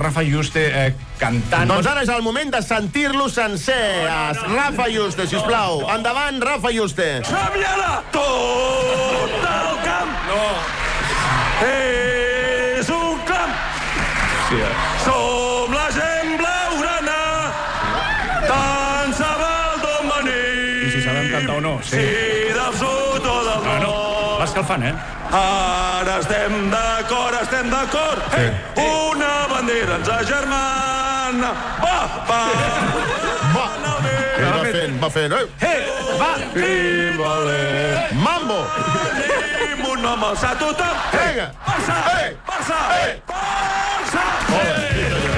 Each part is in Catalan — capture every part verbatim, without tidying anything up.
Rafa Juste eh, cantant... Doncs ara és el moment de sentir-lo sencer. No, no, no. Rafa Juste, sisplau. Endavant, Rafa Juste. Xaviera! Tot el camp! No. És un camp! Sí, eh? Som la gent blaugrana, tant se val d'on venim. I si sabem cantar o no, sí. Si del sud o del Ah, nord. no, va escalfant, eh? Ara estem d'acord, estem d'acord. Sí. Una bandera ens agermana. Va, va. Va. Eh, va fent, va fent. Eh? Eh, va! I valer. Mambo! Tenim un home alçat tothom. Vinga! Barça! Ei! Barça! Ei! Barça!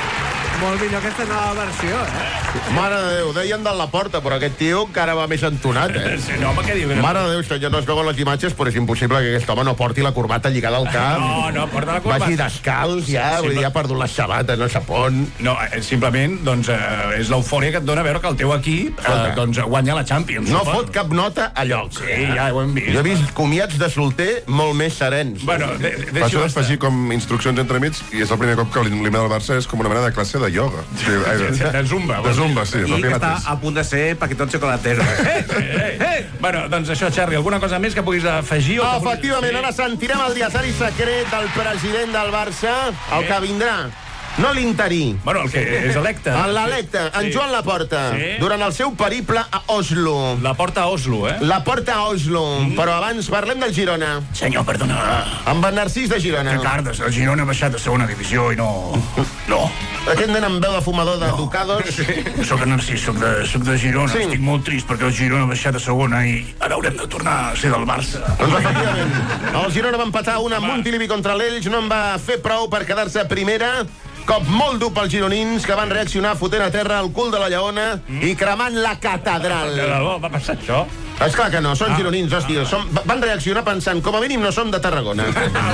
Molt millor aquesta nova versió, eh? Mare de Déu, deien de la porta, però aquest tio encara va més entonat, eh? Sí, no, home, què diu? Mare de Déu, senyor, no es veuen les imatges, però és impossible que aquest home no porti la corbata lligada al cap. No, no, porta la corbata. Vagi descalç, ja, Sí, vull dir, però- ja ha perdut les sabates, no sap on. No, eh, simplement, doncs, eh, és l'eufòria que et dona veure que el teu equip eh, doncs, guanya la Champions. No suposo. fot cap nota a lloc. Sí, ja ho hem vist. Jo he vist comiats de solter molt més serens. Bueno, de, de, Fa això deixo d'afegir com instruccions entremig i és el primer cop que l'himne del Barça és com una mena de classe de ioga. Sí, de, de zumba. de zumba, sí, I de que està pilates. a punt de ser paquetón xocolatero. Eh, eh, eh. Bueno, doncs això, Xarri, alguna cosa més que puguis afegir? O que vulguis- Efectivament, ara sentirem el dietari secret del president del Barça, el que vindrà. No l'interí, Bueno, el que és electe. l'electe, en Joan Laporta, Sí. durant el seu periple a Oslo. La porta a Oslo, eh? La porta a Oslo, però abans parlem del Girona. Senyor, perdona. Amb en Narcís de Girona. Ricardes, el Girona ha baixat a segona divisió i no... No. Aquest nen amb veu de fumador de Ducados. Soc en Narcís, soc de, soc de Girona. Sí. Estic molt trist perquè el Girona ha baixat a segona i ara haurem de tornar a ser del Barça. Doncs efectivament, el Girona va empatar una amb Montilivi contra l'Elx, no en va fer prou per quedar-se a primera. Cop molt dur pels gironins, que van reaccionar fotent a terra el cul de la lleona i cremant la catedral. De debò, va passar això? Esclar que no, són gironins, hòstia. Som, van reaccionar pensant, com a mínim no som de Tarragona.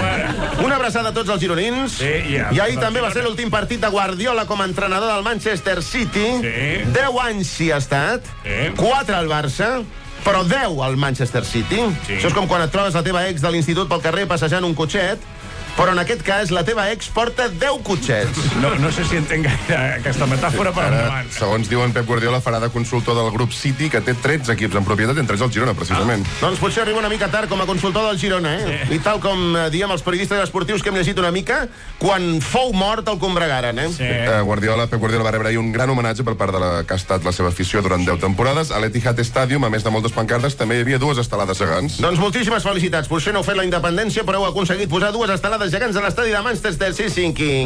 Una abraçada a tots els gironins. Sí, i a- I ahir també va ser l'últim partit de Guardiola com a entrenador del Manchester City. Sí. Deu anys s'hi ha estat. Sí. Quatre al Barça. Però deu al Manchester City. Sí. Això és com quan et trobes la teva ex de l'institut pel carrer passejant un cotxet, però en aquest cas la teva ex porta deu cotxets. No, no sé si entenc gaire aquesta metàfora, però Ara, endavant. segons diuen, Pep Guardiola farà de consultor del grup City, que té tretze equips en propietat, entre ells el Girona, precisament. Doncs potser arriba una mica tard com a consultor del Girona, eh? Sí. I tal com eh, diem els periodistes esportius que hem llegit una mica, quan fou mort el Combregaren, eh? Sí. Eh, Guardiola, Pep Guardiola va rebre ahir un gran homenatge per part de la que ha estat la seva afició durant deu temporades. A l'Etihad Stadium, a més de moltes pancartes, també hi havia dues estelades gegants. Doncs moltíssimes felicitats. Potser no heu fet la independència, però heu aconseguit posar dues estelades gegants a l'estadi de Manchester City. Que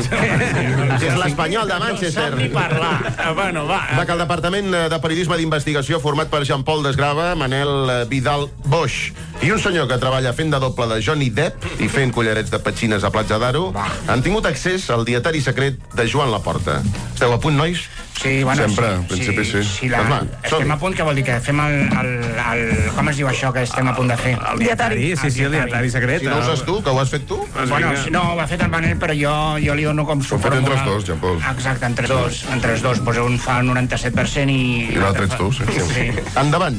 és l'Espanyol de Manchester. No sap ni parlar. Ah, bueno, va. Va, que el Departament de Periodisme d'Investigació, format per Jean-Paul Desgrava, Manel eh, Vidal Boix i un senyor que treballa fent de doble de Johnny Depp i fent collarets de petxines a Platja d'Aro, han tingut accés al dietari secret de Joan Laporta. Esteu a punt, nois? Sí, bueno, Sempre, sí, en principi sí. sí la, Doncs va, estem som-hi. a punt, què vol dir? Que fem el, el, el... Com es diu això que estem a punt de fer? El dietari. Sí, sí, el dietari secret. Si no ho saps tu, que ho has fet tu? Bueno, si no, ho ha fet el Manel, però jo, jo li dono com Ho hem fet suport entre els moral. dos, Jean-Paul. Exacte, entre els dos. Entre els dos. Pues un fa el noranta-set per cent i... I l'altre ets tu, sí. Sí. Endavant.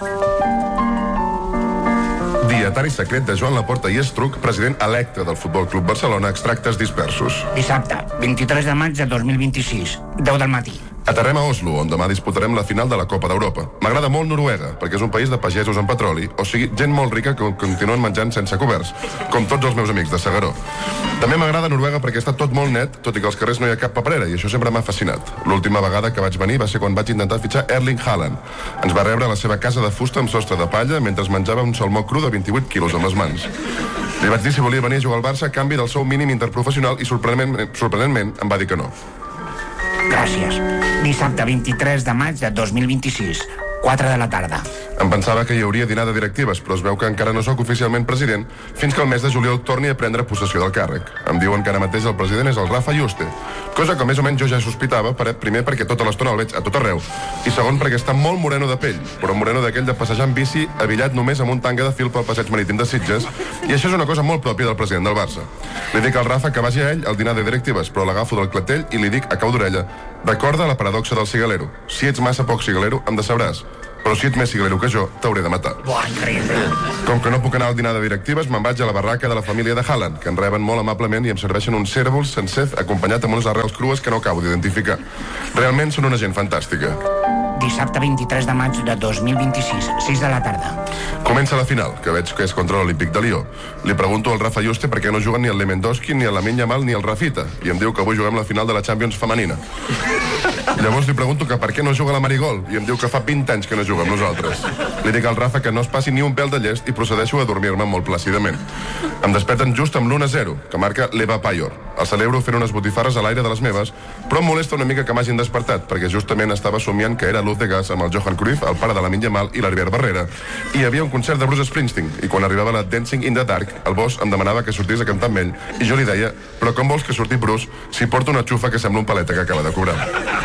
Dietari secret de Joan Laporta i Estruc, president electe del Futbol Club Barcelona, extractes dispersos. Dissabte, vint-i-tres de maig de dos mil vint-i-sis, deu del matí. Aterrem a Oslo, on demà disputarem la final de la Copa d'Europa. M'agrada molt Noruega, perquè és un país de pagesos amb petroli, o sigui, gent molt rica que continuen menjant sense coberts, com tots els meus amics de Segaró. També m'agrada Noruega perquè està tot molt net, tot i que als carrers no hi ha cap paperera, i això sempre m'ha fascinat. L'última vegada que vaig venir va ser quan vaig intentar fitxar Erling Haaland. Ens va rebre a la seva casa de fusta amb sostre de palla mentre menjava un salmó cru de vint-i-vuit quilos amb les mans. Li vaig dir si volia venir a jugar al Barça a canvi del sou mínim interprofessional i sorprenentment, sorprenentment em va dir que no. Gràcies. Dissabte, vint-i-tres de maig de dos mil vint-i-sis, quatre de la tarda. Em pensava que hi hauria dinar de directives, però es veu que encara no sóc oficialment president fins que el mes de juliol torni a prendre possessió del càrrec. Em diuen que ara mateix el president és el Rafa Juste, cosa que més o menys jo ja sospitava, per, primer perquè tota l'estona el veig a tot arreu, i segon perquè està molt moreno de pell, però moreno d'aquell de passejar en bici abillat només amb un tanga de fil pel passeig marítim de Sitges, i això és una cosa molt pròpia del president del Barça. Li dic al Rafa que vagi a ell al dinar de directives, però l'agafo del clatell i li dic a cau d'orella: recorda la paradoxa del cigalero. Si ets massa poc cigalero, em decebràs. Però si ets més cigalero que jo, t'hauré de matar. Buah, increïble. Com que no puc anar al dinar de directives, me'n vaig a la barraca de la família de Haaland, que em reben molt amablement i em serveixen un cérvol sencer acompanyat amb unes arrels crues que no acabo d'identificar. Realment són una gent fantàstica. Dissabte vint-i-tres de maig de dos mil vint-i-sis, sis de la tarda. Comença la final, que veig que és contra l'Olímpic de Lió. Li pregunto al Rafa Juste per què no juguen ni el Lewandowski, ni el Lamine Yamal, ni el Rafita, i em diu que avui juguem la final de la Champions femenina. Llavors li pregunto que per què no juga la Marigol, i em diu que fa vint anys que no juga amb nosaltres. Li dic al Rafa que no es passi ni un pèl de llest i procedeixo a dormir-me molt plàcidament. Em desperten just amb l'u a zero, que marca l'Eva Payor. El celebro fent unes botifarres a l'aire de les meves, però em molesta una mica que m'hagin despertat, perquè justament estava somiant que era Luz de Gas amb el Johan Cruyff, el pare de Lamine Yamal i l'Heribert Barrera, i hi havia un concert de Bruce Springsteen, i quan arribava la Dancing in the Dark, el boss em demanava que sortís a cantar amb ell, i jo li deia, però com vols que surti Bruce si porto una xufa que sembla un paleta que acaba de cobrar?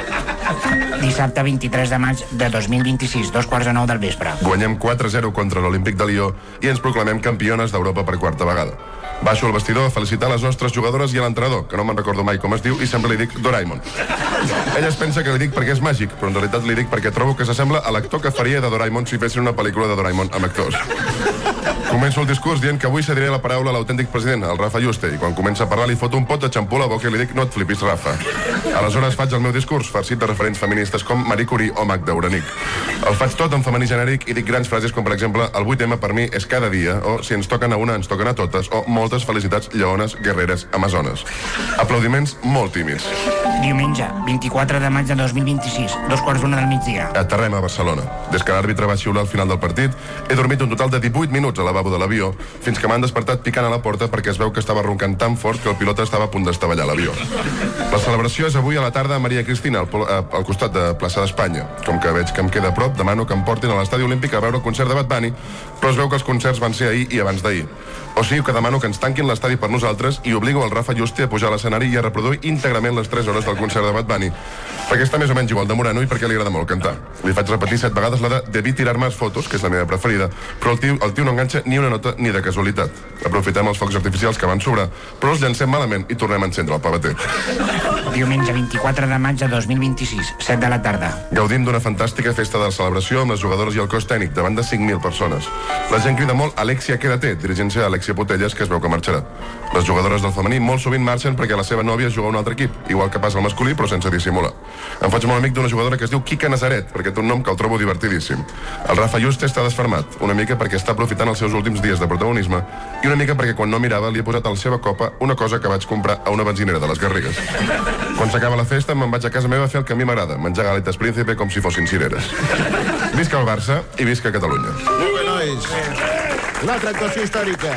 Dissabte vint-i-tres de maig de dos mil vint-i-sis, dos quarts de nou del vespre. Guanyem quatre a zero contra l'Olímpic de Lió i ens proclamem campiones d'Europa per quarta vegada. Baixo al vestidor a felicitar les nostres jugadores i a l'entrenador, que no me'n recordo mai com es diu, i sempre li dic Doraemon. Ella es pensa que li dic perquè és màgic, però en realitat li dic perquè trobo que s'assembla a l'actor que faria de Doraemon si fessin una pel·lícula de Doraemon amb actors. Començo el discurs dient que avui cediré la paraula a l'autèntic president, el Rafa Juste, i quan comença a parlar li foto un pot de xampú a la boca i li dic no et flipis, Rafa. Aleshores faig el meu discurs, farcit de referents feministes com Marie Curie o Magda Uranic. El faig tot en femení genèric i dic grans frases com, per exemple, el vuit eme per mi és cada dia, o si ens toquen a una, ens toquen a totes, o moltes felicitats, lleones, guerreres, amazones. Aplaudiments molt tímids. Diumenge, vint-i-quatre de maig de dos mil vint-i-sis, dos quarts d'una del migdia. Aterrem a Barcelona. Des que l'àrbitre va xiular al final del partit, he dormit un total de divuit minuts al lavabo de l'avió, fins que m'han despertat picant a la porta perquè es veu que estava roncant tan fort que el pilot estava a punt d'estavellar l'avió. La celebració és avui a la tarda a Maria Cristina, al, al costat de Plaça d'Espanya. Com que veig que em queda a prop, demano que em portin a l'estadi olímpic a veure el concert de Bad Bunny, però es veu que els concerts van ser ahir i abans d'ahir. O sigui que demano que ens tanquin l'estadi per nosaltres i obligo el Rafa Juste a pujar a l'escenari i a reproduir íntegrament les tres hores del concert de Bad Bunny, perquè està més o menys igual de morano i perquè li agrada molt cantar. Li faig repetir set vegades la de debí tirar més fotos, que és la meva preferida, però el tio, el tio no enganxa ni una nota ni de casualitat. Aprofitem els focs artificials que van sobrar, però els llancem malament i tornem a encendre el pavater. Diumenge vint-i-quatre de maig de dos mil vint-i-sis, set de la tarda. Gaudim d'una fantàstica festa de celebració amb les jugadores i el cos tècnic, davant de cinc mil persones. La gent crida molt Alexia, quédate, dirigint-se a Alexia Potelles, que es veu que marxarà. Les jugadores del femení molt sovint marxen perquè la seva nòvia juga a un altre equip, igual que passa al masculí, però sense dissimular. Em faig molt amic d'una jugadora que es diu Kika Nazaret, perquè té un nom que el trobo divertidíssim. El Rafa Juste està desfermat, una mica perquè està aprofitant els seus últims dies de protagonisme i una mica perquè quan no mirava li he posat a la seva copa una cosa que vaig comprar a una benzinera de les Garrigues. Quan s'acaba la festa me'n vaig a casa meva a fer el que a mi m'agrada, menjar galetes Príncipe com si fossin cireres. Visca el Barça i visca Catalunya. Molt bé, nois. L'altra actuació històrica.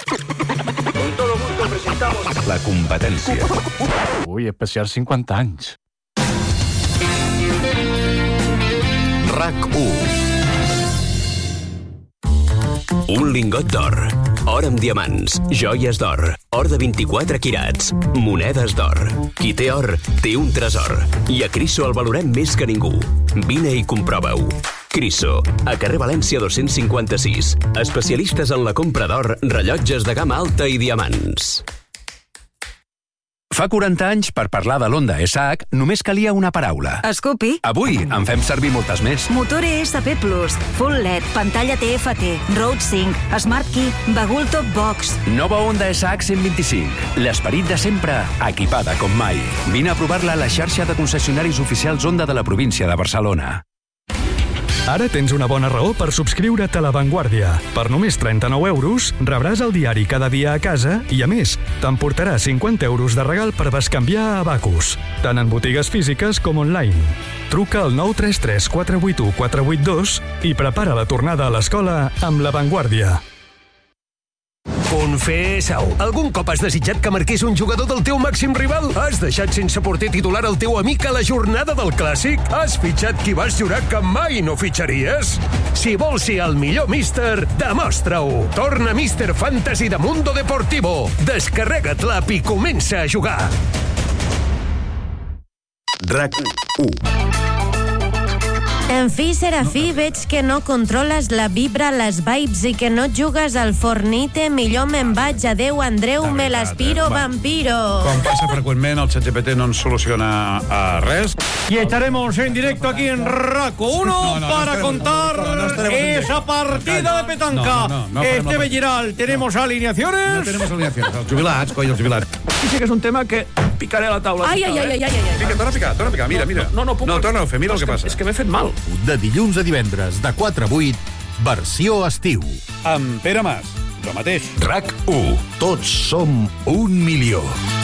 Con todo gusto presentamos la competència. Ui, especial cinquanta anys. RAC u. Un lingot d'or, or amb diamants, joies d'or, or de vint-i-quatre quirats, monedes d'or. Qui té or, té un tresor. I a Criso el valorem més que ningú. Vine i comprova-ho. Criso, a carrer València dos-cents cinquanta-sis. Especialistes en la compra d'or, rellotges de gamma alta i diamants. Fa quaranta anys, per parlar de l'Honda S H, només calia una paraula. Scoopy. Avui en fem servir moltes més. Motor E S P Plus, Full L E D, pantalla T F T, Road Sync, Smart Key, bagul Top Box. Nova Honda S H cent vint-i-cinc. L'esperit de sempre, equipada com mai. Vine a provar-la a la xarxa de concessionaris oficials Honda de la província de Barcelona. Ara tens una bona raó per subscriure't a La Vanguardia. Per només trenta-nou euros rebràs el diari cada dia a casa i, a més, t'emportaràs cinquanta euros de regal per bescanviar a Abacus, tant en botigues físiques com online. Truca al nou tres tres quatre vuit u quatre vuit dos i prepara la tornada a l'escola amb La Vanguardia. Confessa-ho. Algun cop has desitjat que marqués un jugador del teu màxim rival? Has deixat sense porter titular el teu amic a la jornada del Clàssic? Has fitxat qui vas jurar que mai no fitxaries? Si vols ser el millor míster, demostra-ho. Torna Míster Fantasy de Mundo Deportivo. Descarrega't l'app i comença a jugar. RAC u. En fi, Serafí, veig que no controles la vibra, les vibes i que no jugues al Fornite. Millor me'n vaig. Adéu, Andreu, me l'aspiro, vampiro. Com passa freqüentment, el chat G P T no ens soluciona a res. Y estaremos en directo aquí en RAC uno no, no, no, para no contar no, no esa partida de petanca. No, no, no, no este Belleral, ¿tenemos alineaciones? No tenemos alineaciones. Els jubilats, coi, els jubilats. I sí que és un tema que picaré a la taula. Ai, ai, ai, ai, ai, ai. Vinga, torna a picar, torna a picar. Mira, mira. No, no, puc... no torna a fer, mira el que passa. És que m'he fet mal. De dilluns a divendres, de quatre a vuit, versió estiu. Amb Pere Mas, jo mateix. RAC u. Tots som un milió.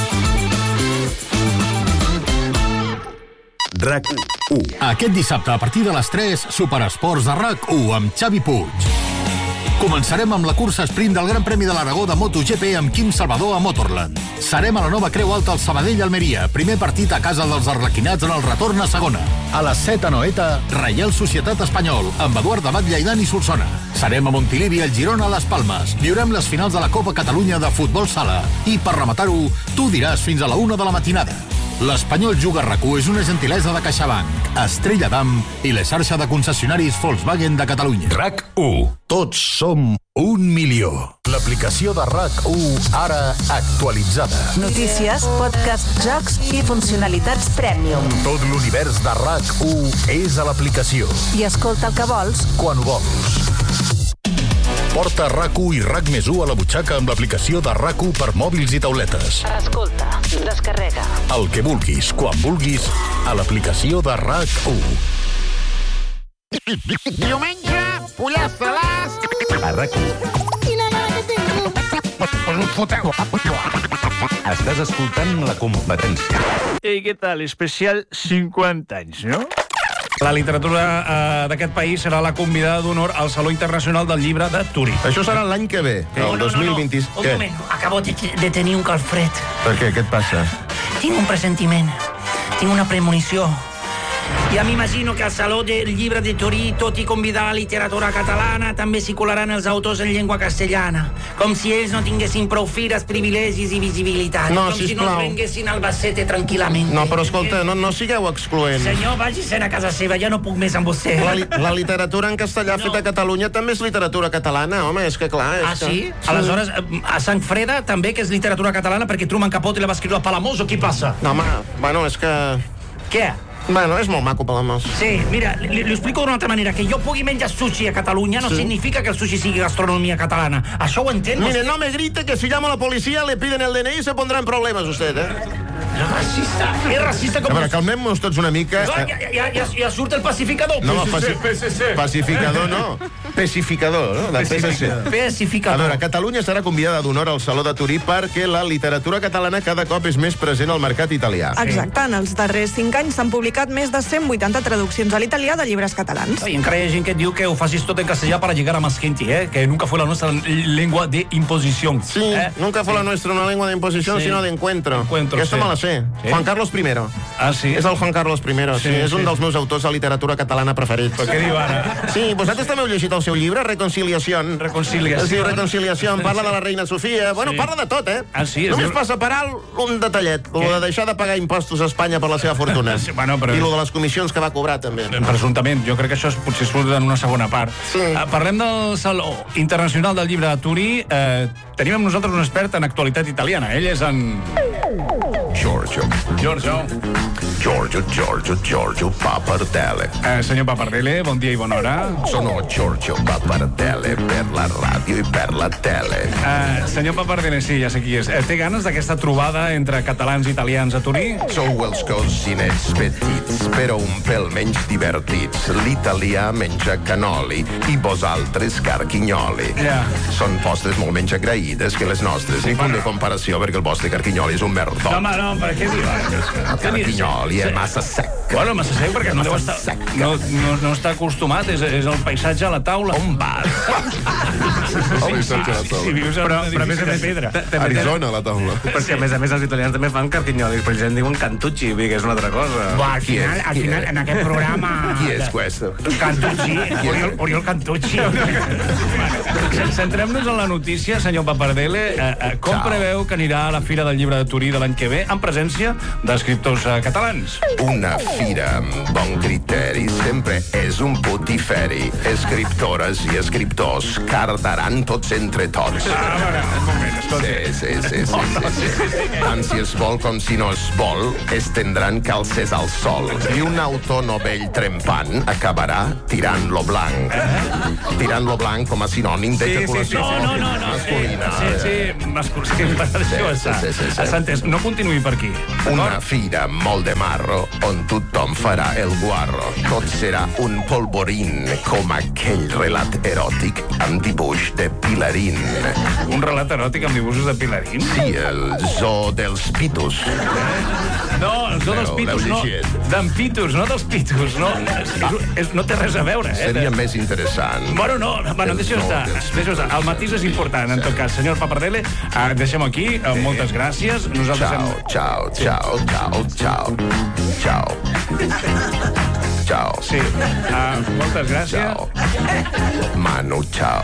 RAC u. Aquest dissabte, a partir de les tres, Superesports de RAC u amb Xavi Puig. Començarem amb la cursa sprint del Gran Premi de l'Aragó de MotoGP amb Quim Salvador a Motorland. Serem a la nova Creu Alta al Sabadell-Almeria, primer partit a casa dels arlequinats en el retorn a segona. A les set a Noeta, Reial Societat Espanyol, amb Eduard Abatlla i Dani Solsona. Serem a Montilivi, al Girona, a Les Palmes. Viurem les finals de la Copa Catalunya de Futbol Sala. I per rematar-ho, tu diràs fins a la una de la matinada. L'Espanyol Juga RAC u és una gentilesa de CaixaBank, Estrella Damm i la xarxa de concessionaris Volkswagen de Catalunya. RAC u. Tots som un milió. L'aplicació de RAC u, ara actualitzada. Notícies, podcast, jocs i funcionalitats Premium. Tot l'univers de RAC u és a l'aplicació. I escolta el que vols quan ho vols. Porta RAC u i RAC més u a la butxaca amb l'aplicació de RAC u per mòbils i tauletes. Escolta, descarrega. El que vulguis, quan vulguis, a l'aplicació de RAC u. Diumenge, pollassalàs... A RAC u. Quina gana que tinc! Pues un foteu. Estàs escoltant La Competència. I què tal? Especial cinquanta anys, no? La literatura eh, d'aquest país serà la convidada d'honor al Saló Internacional del Llibre de Turí. Això serà l'any que ve, el no, no, dos mil vint. No, no. Un Què? moment, acabo de, de tenir un calfred. Per què? Què et passa? Tinc un presentiment, tinc una premonició. Ja m'imagino que al Saló del Llibre de Turí, tot i convidar a literatura catalana, també s'hi colaran els autors en llengua castellana. Com si ells no tinguessin prou fires, privilegis i visibilitat. No, com sisplau. si no prenguessin Albacete tranquil·lament. No, però escolta, no, no sigueu excloents. Senyor, vagi-se'n a casa seva, ja no puc més amb vostè. La, li, la literatura en castellà no. feta a Catalunya també és literatura catalana, home, és que clar... És ah, que... sí? sí? Aleshores, a Sant Freda també, que és literatura catalana, perquè Truman Capote la va escriure a Palamós, o què passa? No, home, bueno, és que... Què? Bueno, és molt maco, Palamós. Sí, mira, li, li explico d'una altra manera. Que jo pugui menjar sushi a Catalunya no sí. significa que el sushi sigui gastronomia catalana. Això ho entén? Mire, no me grite que si llamo a la policía le piden el D N I y se pondrá en problemas usted, eh? És racista. És racista com... A veure, calmem-nos tots una mica. No, ja, ja, ja, ja surt el pacificador. No, P S C, P S C. Pacificador no. Pacificador, no? De P S C. Pacificador. A veure, Catalunya serà convidada d'honor al Saló de Turí perquè la literatura catalana cada cop és més present al mercat italià. Exacte. En els darrers cinc anys s'han publicat més de cent vuitanta traduccions a l'italià de llibres catalans. Y encara hi ha gent que et diu que ho facis tot en castellà para llegar a más gente, ¿eh? Que nunca fue la nuestra lengua de imposición. Sí, ¿eh? nunca fue sí. la nuestra una lengua de imposición, sí. sino de encuentro. encuentro Aquesta sí. me la sé. Sí. Juan Carlos primero. Ah, sí? És el Juan Carlos primero, sí. sí. És sí. un dels meus autors de literatura catalana preferits. Però què diu ara? Sí, vosaltres també heu llegit el seu llibre, Reconciliació. Reconciliació. Sí, Reconciliació. Parla de la reina Sofia. Bueno, sí. parla de tot, eh? Ah, sí? Només diu... passa per alt un detallet. Què? Lo de deixar de pagar impostos a Espanya per la seva fortuna. Sí, bueno, però... I lo de les comissions que va cobrar, també. Presumptament. Jo crec que això es, potser surt en una segona part. Sí. Uh, parlem del Saló Internacional del Llibre de Turí. Uh, tenim amb nosaltres un expert en actualitat italiana. Ell és en... Giorgio. Giorgio. Giorgio, Giorgio, Giorgio Pappardelle. Eh, senyor Pappardelle, bon dia i bona hora. Sono Giorgio Pappardelle per la ràdio i per la tele. Eh, senyor Pappardelle, sí, ja sé qui és. Eh, té ganes d'aquesta trobada entre catalans i italians a Turí? Sou els cosinets petits, però un pèl menys divertits. L'italià menja canoli i vosaltres carquinyoli. Ja. Són postres molt menys agraïdes que les nostres. Ni punt de comparació, perquè el vostre carquinyoli és un merdó. No, home, no, per què diu? El carquinyoli és massa sec. Bueno, massa sec perquè no deu estar... No, no, no està acostumat, és, és el paisatge a la taula. On vas? El paisatge a la taula. Si vius en un edifici de pedra. Arizona, a la taula. Perquè, a més a més, els italians també fan carquinyolis, però ells en diuen cantucci, que és una altra cosa. Va, al final, al final, en aquest programa... Qui és questo? Cantucci, Oriol, Oriol Cantucci. Centrem-nos en la notícia, senyor Pappardelle. Eh, eh, com preveu que anirà a la Fira del Llibre de Turí de l'any que ve? en presència d'escriptors eh, catalans. Una fira amb bon criteri sempre és un putiferi. Escriptores i escriptors cardaran tots entre tots. Ah, a veure, un moment, escolti. Sí, sí, sí, sí, sí, sí. Tant si es vol com si no es vol, es tindran calces al sol. I un autor novell trempant acabarà tirant-lo blanc. Tirant-lo blanc com a sinònim d'ejaculació No, no, no, no. masculina. Sí, sí, masculina. Deixeu estar. sí, sí, sí. S'ha entès. No continuï per aquí. Una fira molt de marro on tothom farà el guarro. Tot serà un polvorín com aquell relat eròtic amb dibuix de Pilarín. Un relat eròtic amb dibuixos de Pilarín? Sí, el zoo dels pitos. No, el zoo dels pitos, no. D'en pitos, no dels pitos. No, és, és, no té res a veure, eh? Seria més interessant. Bueno, no, bueno, deixa-ho estar. Deixa-ho estar. El matís és important, en tot cas. Senyor Papardelle, eh, deixem aquí. Eh, moltes gràcies. Nosaltres Ciao, hem... ciao, ciao, ciao, ciao. Ciao. Ciao. Sí, uh, moltes gràcies. Ciao. Manu, ciao.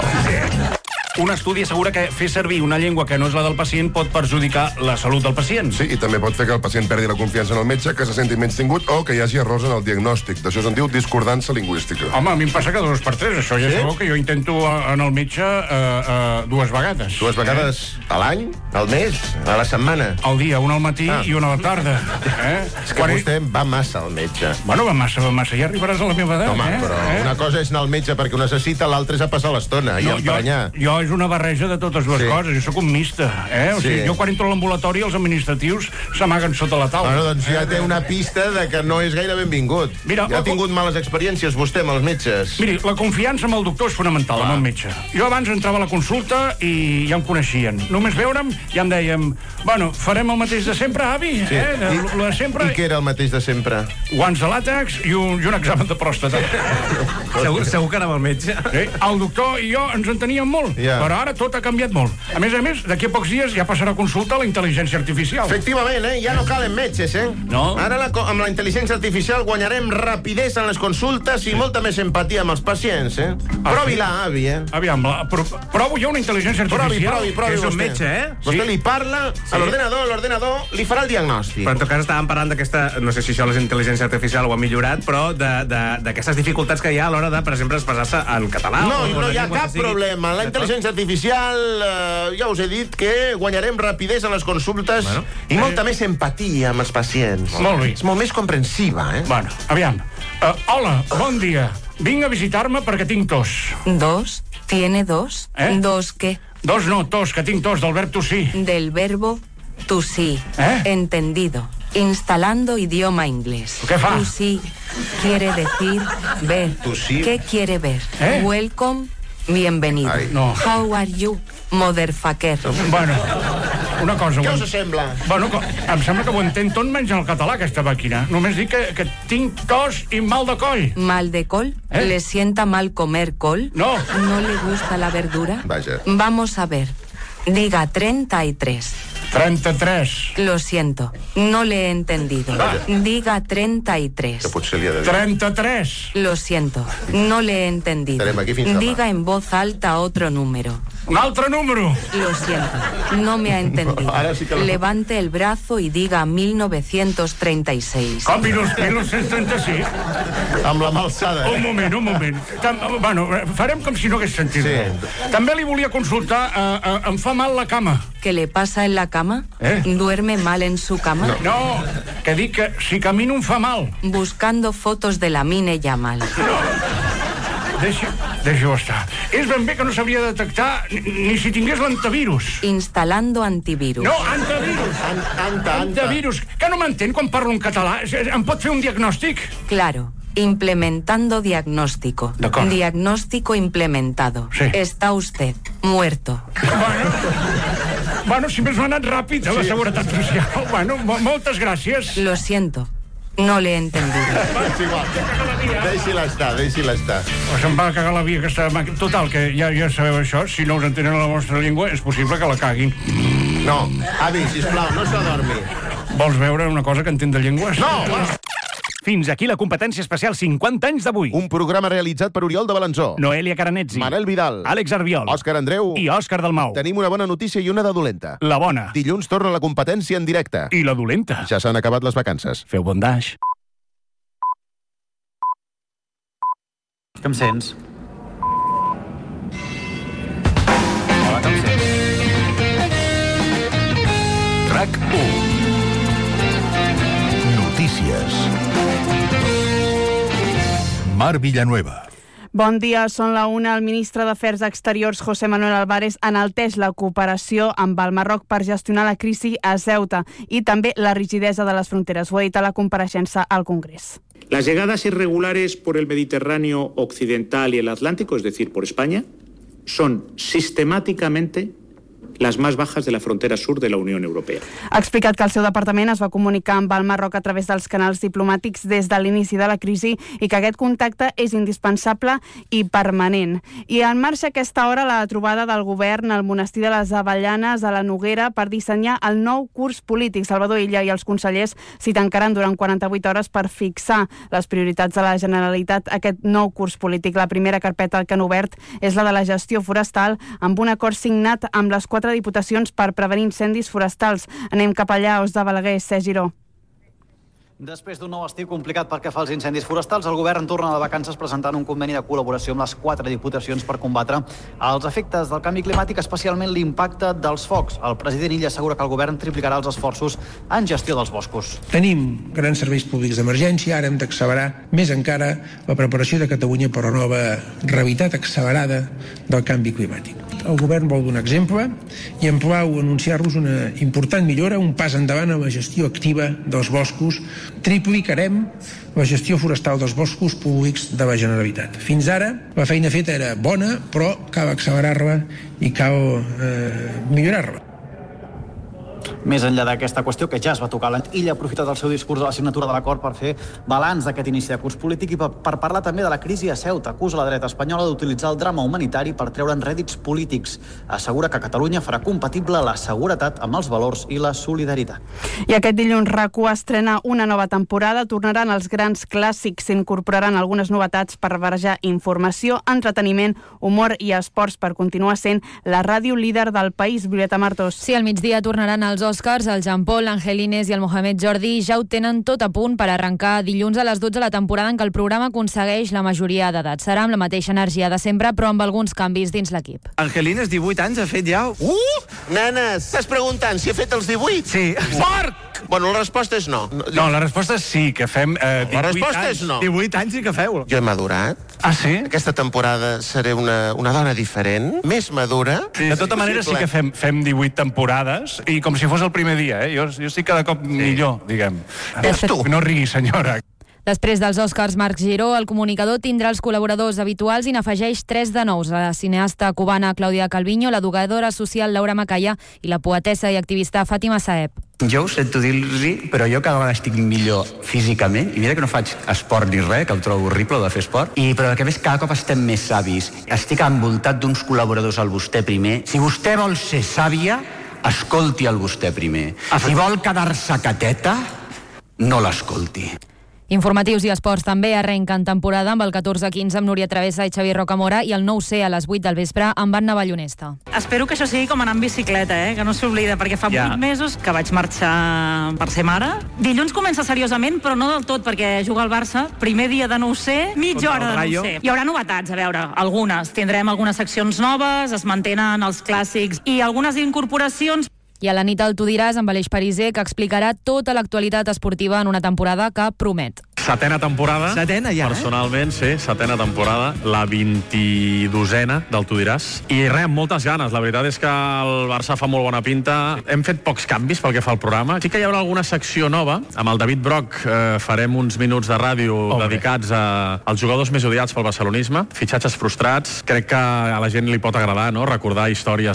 Un estudi assegura que fer servir una llengua que no és la del pacient pot perjudicar la salut del pacient. Sí, i també pot fer que el pacient perdi la confiança en el metge, que se senti menys tingut o que hi hagi errors en el diagnòstic. D'això se'n diu discordança lingüística. Home, a mi em passa que dos per tres, això ja sí? Sabeu que jo intento en el metge uh, uh, dues vegades. Dues vegades eh? a l'any? Al mes? A la setmana? Al dia, una al matí ah. i una a la tarda. Eh? És que Quan vostè hi... va massa al metge. Bueno, va massa, va massa. Ja arribaràs a la meva edat, Home, eh? però eh? una cosa és anar al metge perquè ho necessita, l'altra és a passar l'estona no, i emprenyar. Jo, jo és una barreja de totes dues sí. coses. Jo sóc un mixta, eh? O sí. sigui, jo quan entro a l'ambulatori els administratius s'amaguen sota la taula. Bueno, doncs ja té una pista de que no és gaire benvingut. Mira, ja ha tingut males experiències vostè amb els metges. Miri, la confiança amb el doctor és fonamental, Clar. amb el metge. Jo abans entrava a la consulta i ja em coneixien. Només veure'm ja em dèiem, bueno, farem el mateix de sempre, avi? Sí. Eh? De, I, de sempre... I què era el mateix de sempre? Guants de làtex i un, i un examen de pròstata. segur, segur que anava al metge. Sí. El doctor i jo ens enteníem molt, yeah. però ara tot ha canviat molt. A més a més, d'aquí a pocs dies ja passarà a consulta la intel·ligència artificial. Efectivament, eh? Ja no calen metges, eh? No. Ara la, amb la intel·ligència artificial guanyarem rapidesa en les consultes i molta més empatia amb els pacients, eh? Ah, Provi-la, avi, eh? Aviam, la, pro, provo jo una intel·ligència artificial. Provi, provi, provi. És un vostè. metge, eh? Vostè sí. li parla sí. a l'ordenador, l'ordenador li farà el diagnòstic. Però en tot cas estàvem parlant d'aquesta, no sé si això la intel·ligència artificial ho ha millorat, però d'aquestes dificultats que hi ha a l'hora de, per exemple, expressar-se en català. No, o, no o hi ha cap problema. La intel·ligència artificial, eh, ja us he dit que guanyarem rapidesa en les consultes bueno, i molta eh... més empatia amb els pacients. Molt bé. És molt més comprensiva, eh? Bueno, aviam. Uh, hola, bon dia. Vinc a visitar-me perquè tinc tos. ¿Dos? ¿Tiene dos? Eh? ¿Dos qué? Dos no, tos, que tinc tos, del verb tossir. Del verbo tossir. ¿Eh? Entendido. Instalando idioma inglés. ¿Qué fa? Tossir quiere decir ver. Tossir. ¿Qué quiere ver? ¿Eh? Welcome, bienvenido. Ai. No. How are you, motherfucker? Bueno, una cosa... Què us sembla? Bueno, em sembla que ho entén tot menys en el català, aquesta màquina. Només dic que, que tinc tos i mal de coll. ¿Mal de col? ¿Eh? ¿Le sienta mal comer col? No. ¿No le gusta la verdura? Vaya. Vamos a ver. Diga treinta y tres. trenta-tres. Lo siento, no le he entendido. Vaya. Diga treinta y tres. Que potser li ha de dir. trenta-tres. Lo siento, no le he entendido. Estarem aquí fins demà. Diga en voz alta otro número. Un altre número. Lo siento, no me ha entendido. Ara sí que lo... Levante el brazo y diga mil novecientos treinta y seis. Com mil nou-cents trenta-sis? Amb la mà alçada, eh? Un moment, un moment. Tam, bueno, farem com si no hagués sentit. Sí. També li volia consultar, uh, uh, em fa mal la cama. ¿Qué le pasa en la cama? ¿Eh? ¿Duerme mal en su cama? No, no, que dic que si camino em fa mal. Buscando fotos de la mine ya mal. No. Deixi, deixi-ho estar. És ben bé que no sabria detectar ni, ni si tingués l'antivirus. Instalando antivirus. No, antivirus. An, anta, anta. Antivirus. Que no m'entén quan parlo en català? Em pot fer un diagnòstic? Claro. Implementando diagnóstico. Diagnóstico implementado. Sí. Está usted muerto. Bueno, bueno si més m'ha anat ràpid a la seguretat social. Bueno, moltes gràcies. Lo siento. No le he entendido. És igual. Deixi-la estar, deixi-la estar. Pues em va cagar la via aquesta màquina. Total, que ja, ja sabeu això. Si no us entenen la vostra llengua, és possible que la caguin. No, avi, sisplau, no s'adormi. Vols veure una cosa que entén de llengües? No! Fins aquí la competència especial cinquanta anys d'avui. Un programa realitzat per Oriol de Balanzó, Noelia Caranetzi, Manel Vidal, Àlex Arbiol, Òscar Andreu i Òscar Dalmau. Tenim una bona notícia i una de dolenta. La bona. Dilluns torna la competència en directe. I la dolenta. Ja s'han acabat les vacances. Feu bon daix. Que em sents? Hola, que em sents? RAC u. Notícies. Mar Villanueva. Bon dia, són la una. El ministre d'Afers Exteriors, José Manuel Álvarez, ha enaltès la cooperació amb el Marroc per gestionar la crisi a Ceuta i també la rigidesa de les fronteres. Ho ha dit a la compareixença al Congrés. Las llegadas irregulares por el Mediterráneo occidental y el Atlántico, es decir, por España, son sistemáticamente las más bajas de la frontera sur de la Unión Europea. Ha explicat que el seu departament es va comunicar amb el Marroc a través dels canals diplomàtics des de l'inici de la crisi i que aquest contacte és indispensable i permanent. I en marxa a aquesta hora la trobada del govern al monestir de les Avellanes a la Noguera per dissenyar el nou curs polític. Salvador Illa i els consellers s'hi tancaran durant quaranta-vuit hores per fixar les prioritats de la Generalitat aquest nou curs polític. La primera carpeta que han obert és la de la gestió forestal amb un acord signat amb les quatre diputacions per prevenir incendis forestals. Anem cap allà, Os de Balaguer, Cesc Giró. Després d'un nou estiu complicat pel que fa als incendis forestals, el govern torna de vacances presentant un conveni de col·laboració amb les quatre diputacions per combatre els efectes del canvi climàtic, especialment l'impacte dels focs. El president Illa assegura que el govern triplicarà els esforços en gestió dels boscos. Tenim grans serveis públics d'emergència, ara hem d'accelerar més encara la preparació de Catalunya per la nova realitat accelerada del canvi climàtic. El govern vol donar exemple i em plau anunciar-vos una important millora, un pas endavant en la gestió activa dels boscos. Triplicarem la gestió forestal dels boscos públics de la Generalitat. Fins ara la feina feta era bona, però cal accelerar-la i cal eh, millorar-la. Més enllà d'aquesta qüestió, que ja es va tocar l'any, Illa ha aprofitat el seu discurs de la signatura de l'acord per fer balanç d'aquest inici de curs polític i per, per parlar també de la crisi a Ceuta. Acusa la dreta espanyola d'utilitzar el drama humanitari per treure'n rèdits polítics. Assegura que Catalunya farà compatible la seguretat amb els valors i la solidaritat. I aquest dilluns RAC u estrena una nova temporada. Tornaran els grans clàssics, s'incorporaran algunes novetats per barrejar informació, entreteniment, humor i esports per continuar sent la ràdio líder del país. Violeta Martos. Sí, al migdia tornaran els Oscars, el Jean Paul, l'Angelines i el Mohamed Jordi ja ho tenen tot a punt per arrencar dilluns a les dotze la temporada en què el programa aconsegueix la majoria d'edat. Serà amb la mateixa energia de sempre, però amb alguns canvis dins l'equip. Angelines, divuit anys, ha fet ja... Uh! Nenes, estàs preguntant si he fet els divuit? Sí. Porc! Bueno, la resposta és no. No, la resposta és sí, que fem eh, divuit La resposta anys. és no. divuit anys i que feu. Jo he madurat. Ah, sí? Aquesta temporada seré una, una dona diferent, més madura. Sí, de tota manera sí que fem, fem divuit temporades i com si fos el primer dia, eh? Jo, jo estic cada cop sí. millor, diguem. Tu. No riguis, senyora. Després dels Oscars, Marc Giró, el comunicador, tindrà els col·laboradors habituals i n'afegeix tres de nous. La cineasta cubana Claudia Calviño, l'educadora social Laura Macaya i la poetessa i activista Fàtima Saeb. Jo ho sento dir-li, però jo cada vegada estic millor físicament, i mira que no faig esport ni res, que el trobo horrible de fer esport, i però que més cada cop estem més savis. Estic envoltat d'uns col·laboradors al vostè primer. Si vostè vol ser sàvia, escolti el vostè primer. Si vol quedar-se cateta, no l'escolti. Informatius i esports també arrenquen temporada amb el catorze quinze amb Núria Travessa i Xavier Rocamora i el nou C a les vuit del vespre amb Anna Ballonesta. Espero que això sigui com anar en bicicleta, eh? Que no s'oblida, perquè fa Ja. vuit mesos que vaig marxar per ser mare. Dilluns comença seriosament, però no del tot, perquè juga al Barça. Primer dia de nou C, mitja Contra hora el de Rayo. nou C. Hi haurà novetats, a veure, algunes. Tindrem algunes seccions noves, es mantenen els clàssics i algunes incorporacions. I a la nit el Tu diràs amb Aleix Pariser, que explicarà tota l'actualitat esportiva en una temporada que promet. Setena temporada. Setena ja, Personalment, sí, setena temporada, la vint-i-dosena del Tu diràs. I res, amb moltes ganes. La veritat és que el Barça fa molt bona pinta. Hem fet pocs canvis pel que fa al programa. Sí que hi haurà alguna secció nova. Amb el David Broc eh, farem uns minuts de ràdio Hombre. dedicats a, als jugadors més odiats pel barcelonisme. Fitxatges frustrats. Crec que a la gent li pot agradar, no?, recordar històries.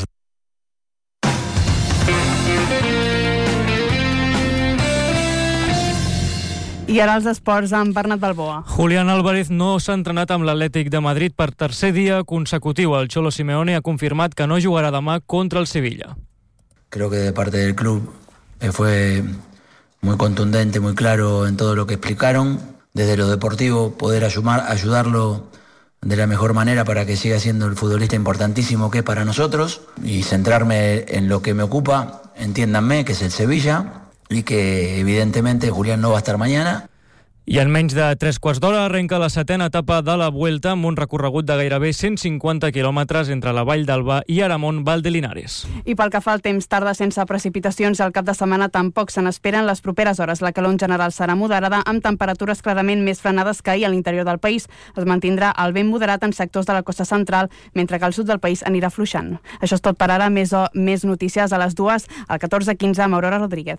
I ara els esports amb Bernat Balboa. Julián Álvarez no s'ha entrenat amb l'Atlètic de Madrid per tercer dia consecutiu. El Cholo Simeone ha confirmat que no jugarà demà contra el Sevilla. Creo que de parte del club eh, fue muy contundente, muy claro en todo lo que explicaron. desde lo deportivo, poder ayudar, ayudarlo de la mejor manera para que siga siendo el futbolista importantísimo que es para nosotros y centrarme en lo que me ocupa, entiéndanme, que es el Sevilla y que evidentemente Julián no va a estar mañana. I en menys de tres quarts d'hora arrenca la setena etapa de la Vuelta amb un recorregut de gairebé cent cinquanta quilòmetres entre la Vall d'Alba i Aramón Val de Linares. I pel que fa al temps, tarda sense precipitacions i al cap de setmana tampoc se n'esperen les properes hores. La calor en general serà moderada, amb temperatures clarament més frenades que ahir a l'interior del país. Es mantindrà el vent moderat en sectors de la costa central, mentre que al sud del país anirà fluixant. Això és tot per ara. Més, o, més notícies a les dues, al catorze quinze, amb Aurora Rodríguez.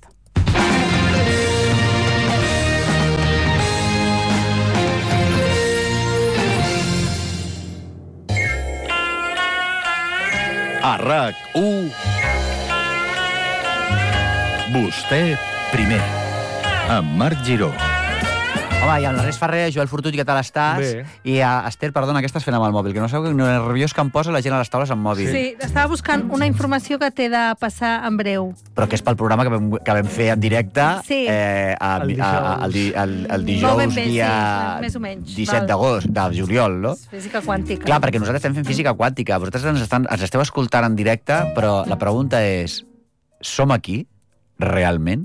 A RAC u, vostè primer, amb Marc Giró. Home, i amb l'Ernest Ferrer, Joel Fortuny, què tal estàs? Bé. I a Esther, perdona, què estàs fent amb el mòbil? Que no sabeu que nerviós que em posa la gent a les taules amb mòbil. Sí, estava buscant una informació que t'he de passar en breu. Però que és pel programa que vam, que vam fer en directe Sí. eh, a, El a, a, el, di- el, el Molt dijous, ben bé, dia sí, més o menys. disset Val. d'agost, de juliol, no? Física quàntica. Clar, perquè nosaltres estem fent física quàntica. Vosaltres ens, estan, ens esteu escoltant en directe, però la pregunta és: som aquí, realment?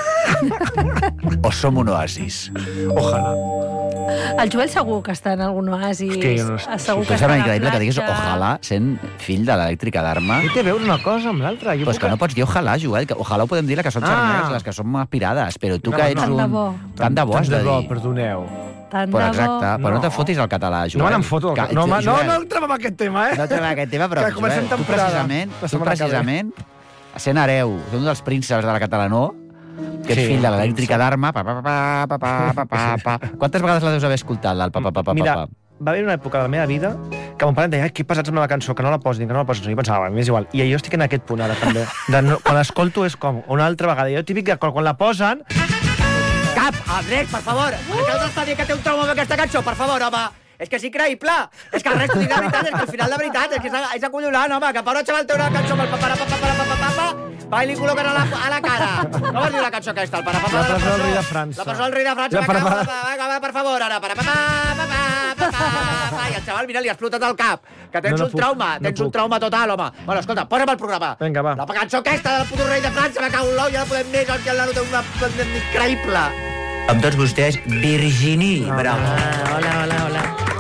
O som un oasis? Ojalà. El Joel segur que està en algun oasi. Hosti, jo no sé. Segur que Em està sembla a la increïble que diguis platja. ojalà sent fill de l'elèctrica d'Arma. Què té a veure una cosa amb l'altra? Però és que no pots dir ojalà, Joel, que ojalà ho podem dir les que són Ah. xarneres, les que són aspirades, però tu No, que ets no. un... Tant de bo. Tant de bo has de Tant de bo, dir. perdoneu. Tant Però de exacte, bo. però no te'n fotis al català, Joel. No me n'enfoto. Que- No, no, no, Joel, no entrem en aquest tema, eh? No entrem en aquest tema, però Que comencem Joel, tu temporada. precisament, La tu setmana que ve. precisament, sent hereu, un dels prínceps de la catalanó, que ets Sí, fill de l'elèctrica d'Arma, pa, pa, pa, pa, pa, pa, pa, pa. Quantes vegades la deus haver escoltat, el pa, pa, pa, pa, Mira, pa? va haver una època de la meva vida que mon pare em deia, ai, que pesats amb la cançó, que no la posin, que no la posin. I jo pensava, m'és igual. I jo estic en aquest punt ara, també. De no, quan l'escolto és com una altra vegada. Jo típic que quan, quan la posen... Cap, Andrés, per favor! Uh! Acabes d'estar dient que té un trauma amb aquesta cançó, per favor, home! És que és increïble! És que el resto dic la veritat, és que al final la veritat és que és, és acollonant, home, que Pau Chaval té una cançó amb el pa-pa-ra-pa-pa-pa-pa-pa-pa, va i li col·loquen a la, a la cara. Com es diu la cançó aquesta? El pa-ra-pa-pa La presó del rei de França. La presó del rei de França, La va, pa-pa- va, va, per favor, ara, pa-ra-pa-pa-pa-pa-pa-pa, i el xaval, mira, li ha explotat el cap, que tens No, no un puc, trauma, no tens un puc. trauma total, home. Bueno, escolta, posa'm el programa. Vinga, va. La cançó aquesta del puto rei de França, me cau l'ou, ja no podem més, que el nano té una... increïble. Amb tots vostès, Virginie Bravo. Hola, hola, hola.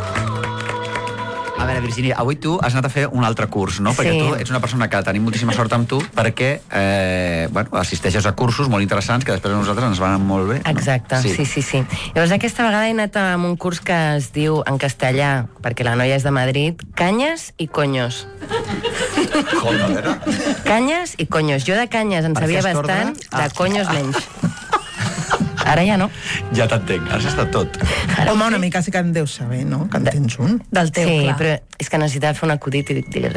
A veure, Virginie, avui tu has anat a fer un altre curs, no? Perquè Sí. tu ets una persona que tenim moltíssima sort amb tu perquè eh, bueno, assisteixes a cursos molt interessants que després a nosaltres ens van molt bé. No? Exacte, sí. sí, sí, sí. Llavors aquesta vegada he anat a un curs que es diu en castellà, perquè la noia és de Madrid, Canyes i Coños. Com, a veure? Canyes i Coños. Jo de canyes en Per sabia què es torna? bastant, Ah. de Coños menys. Ara ja no. Ja t'entenc, has estat tot. Home, una mica sí que en deus saber, no? Que en tens un. Del teu, sí, clar. però és que necessitava fer un acudit i dic, digues.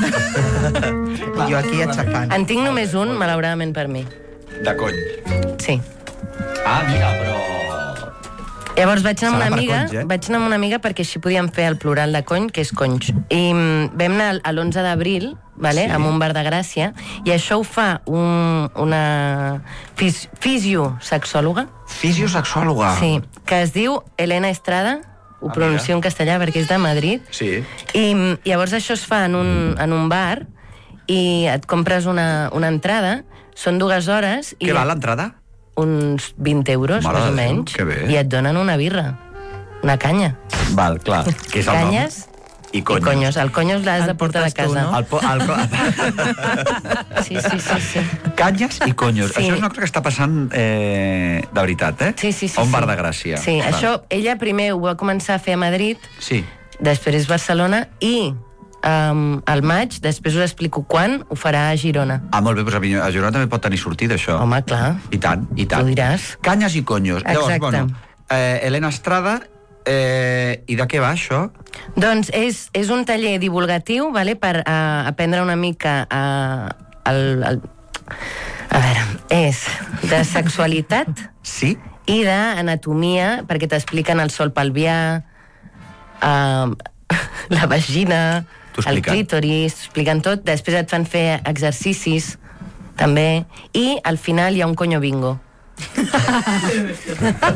Jo aquí aixecant. En tinc només un, malauradament per mi. De cony. Sí. Ah, mira, però... Llavors vaig anar amb Serà una per amiga, conys, eh? vaig anar amb una amiga perquè així podíem fer el plural de cony, que és conys. I mm, vam anar a l'onze d'abril, vale, Sí. amb un bar de Gràcia, i això ho fa un, una fis, fisiosexòloga. Fisiosexòloga? Sí, que es diu Elena Estrada, ho Ah, pronuncio en castellà perquè és de Madrid, Sí. i mm, llavors això es fa en un, en un bar i et compres una, una entrada, són dues hores... I Què val l'entrada? Uns vint euros, Mare més o de Déu, menys, que bé. i et donen una birra, una canya. Val, clar, que és el nom. Canyes I i conyos. conyos. El conyos l'has de portar de casa. El, po el, Sí, sí, sí, sí. Canyes i conyos. Sí. Això és una cosa que està passant eh, de veritat, eh? Sí, sí, sí. A un bar sí. de Gràcia. Sí, Val. això, ella primer ho va començar a fer a Madrid, Sí. després Barcelona, i um, al maig, després us explico quan, ho farà a Girona. Ah, molt bé, doncs a mi- a Girona també pot tenir sortida, això. Home, clar. I tant, i tant. Tu diràs. Canyes i conyos. Llavors, Exacte. bueno, eh, Helena Estrada, eh, i de què va això? Doncs és, és un taller divulgatiu, vale, per uh, aprendre una mica uh, el, el... A veure, és de sexualitat sí? i d'anatomia, perquè t'expliquen el sol pelvià, uh, la vagina, T'ho el expliquen? clítoris, t'ho expliquen tot. Després et fan fer exercicis, també. I al final hi ha un conyo bingo.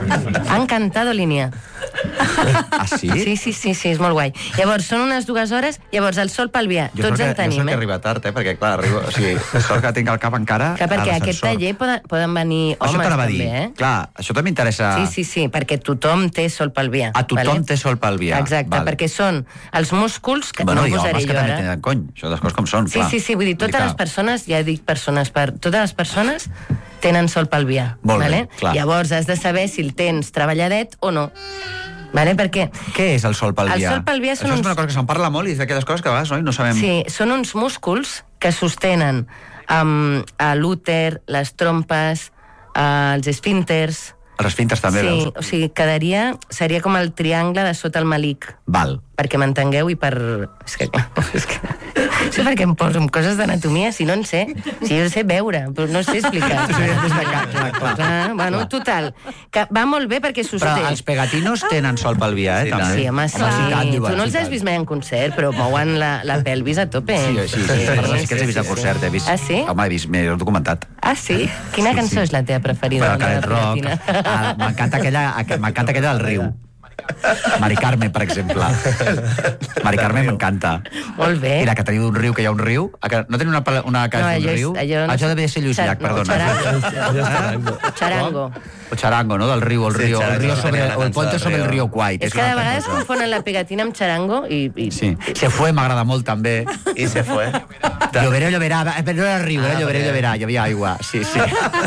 Encantado línia. Ah, sí? Sí, sí, sí, sí, és molt guai. Llavors, són unes dues hores, llavors el sol Pelvià, Jo tots sóc en que, jo tenim, sóc que eh? arriba tard, eh? Perquè, clar, arribo... O sigui, sort que tinc el cap encara Clar, perquè a a aquest l'ascensor. taller poden, poden venir Això homes, t'anava a també, dir. eh? Clar, això també m'interessa... Sí, sí, sí, perquè tothom té sol pelvià. A tothom té sol pelvià. Exacte, Vale. perquè són els músculs que Bueno, no i posaré homes que jo també ara. tenen cony. Això les coses com són, Sí, clar. sí, sí, vull dir, totes Vull dir les que- persones, ja dic persones, per totes les persones tenen sol pelvià. Molt bé, vale? clar. Llavors has de saber si el tens treballadet o no. Vale? Perquè Què és el sol pelvià? El sol pelvià són Això és uns- una cosa que se'n parla molt i és d'aquelles coses que a vegades no, no sabem... sí, són uns músculs que sostenen um, l'úter, les trompes, uh, els esfínters. Els esfínters també, Sí, veus? o sigui, quedaria... Seria com el triangle de sota el melic. Val. Perquè m'entengueu i per... És que, és que... No sé per què em poso amb coses d'anatomia si no en sé. Si jo sé veure, però no sé explicar. Sí, clar, clar, clar. Clar, bueno, total. Que va molt bé perquè sosté. Però els pegatinos tenen sol pelvià, eh, també. Sí, home, sí. Tu no els has vist mai en concert, però mouen la, la pelvis a tope. Sí, sí, sí, sí, perdona, sí que els he vist a concert, he vist... Ah, sí? Home, he vist, m'he documentat. Ah, sí? Quina Sí, cançó sí. és la teva preferida? Però Canet Rock, ah, m'encanta aquella, m'encanta aquella del riu. Mari Carme, per exemple. Mari Carme m'encanta. Molt bé. I la que teniu d'un riu, que hi ha un riu. A que- No teniu una, pala- una que No, és d'un allò és- riu? allò no- Això devia ser Lluís Xar- Llach, no, perdona. Charango. Charango. O Charango, no? Del riu, el Sí, riu, el Charango, riu la sobre, primera o el cançó puente del sobre el riu. riu Kwai. És que de vegades confonen la pegatina amb charango i... i... Sí. Se fue m'agrada molt, també. I se fue. Lloveré, lloverà, però no era riu, era Ah, lloveré, perquè- lloverà, hi havia aigua. Sí, sí.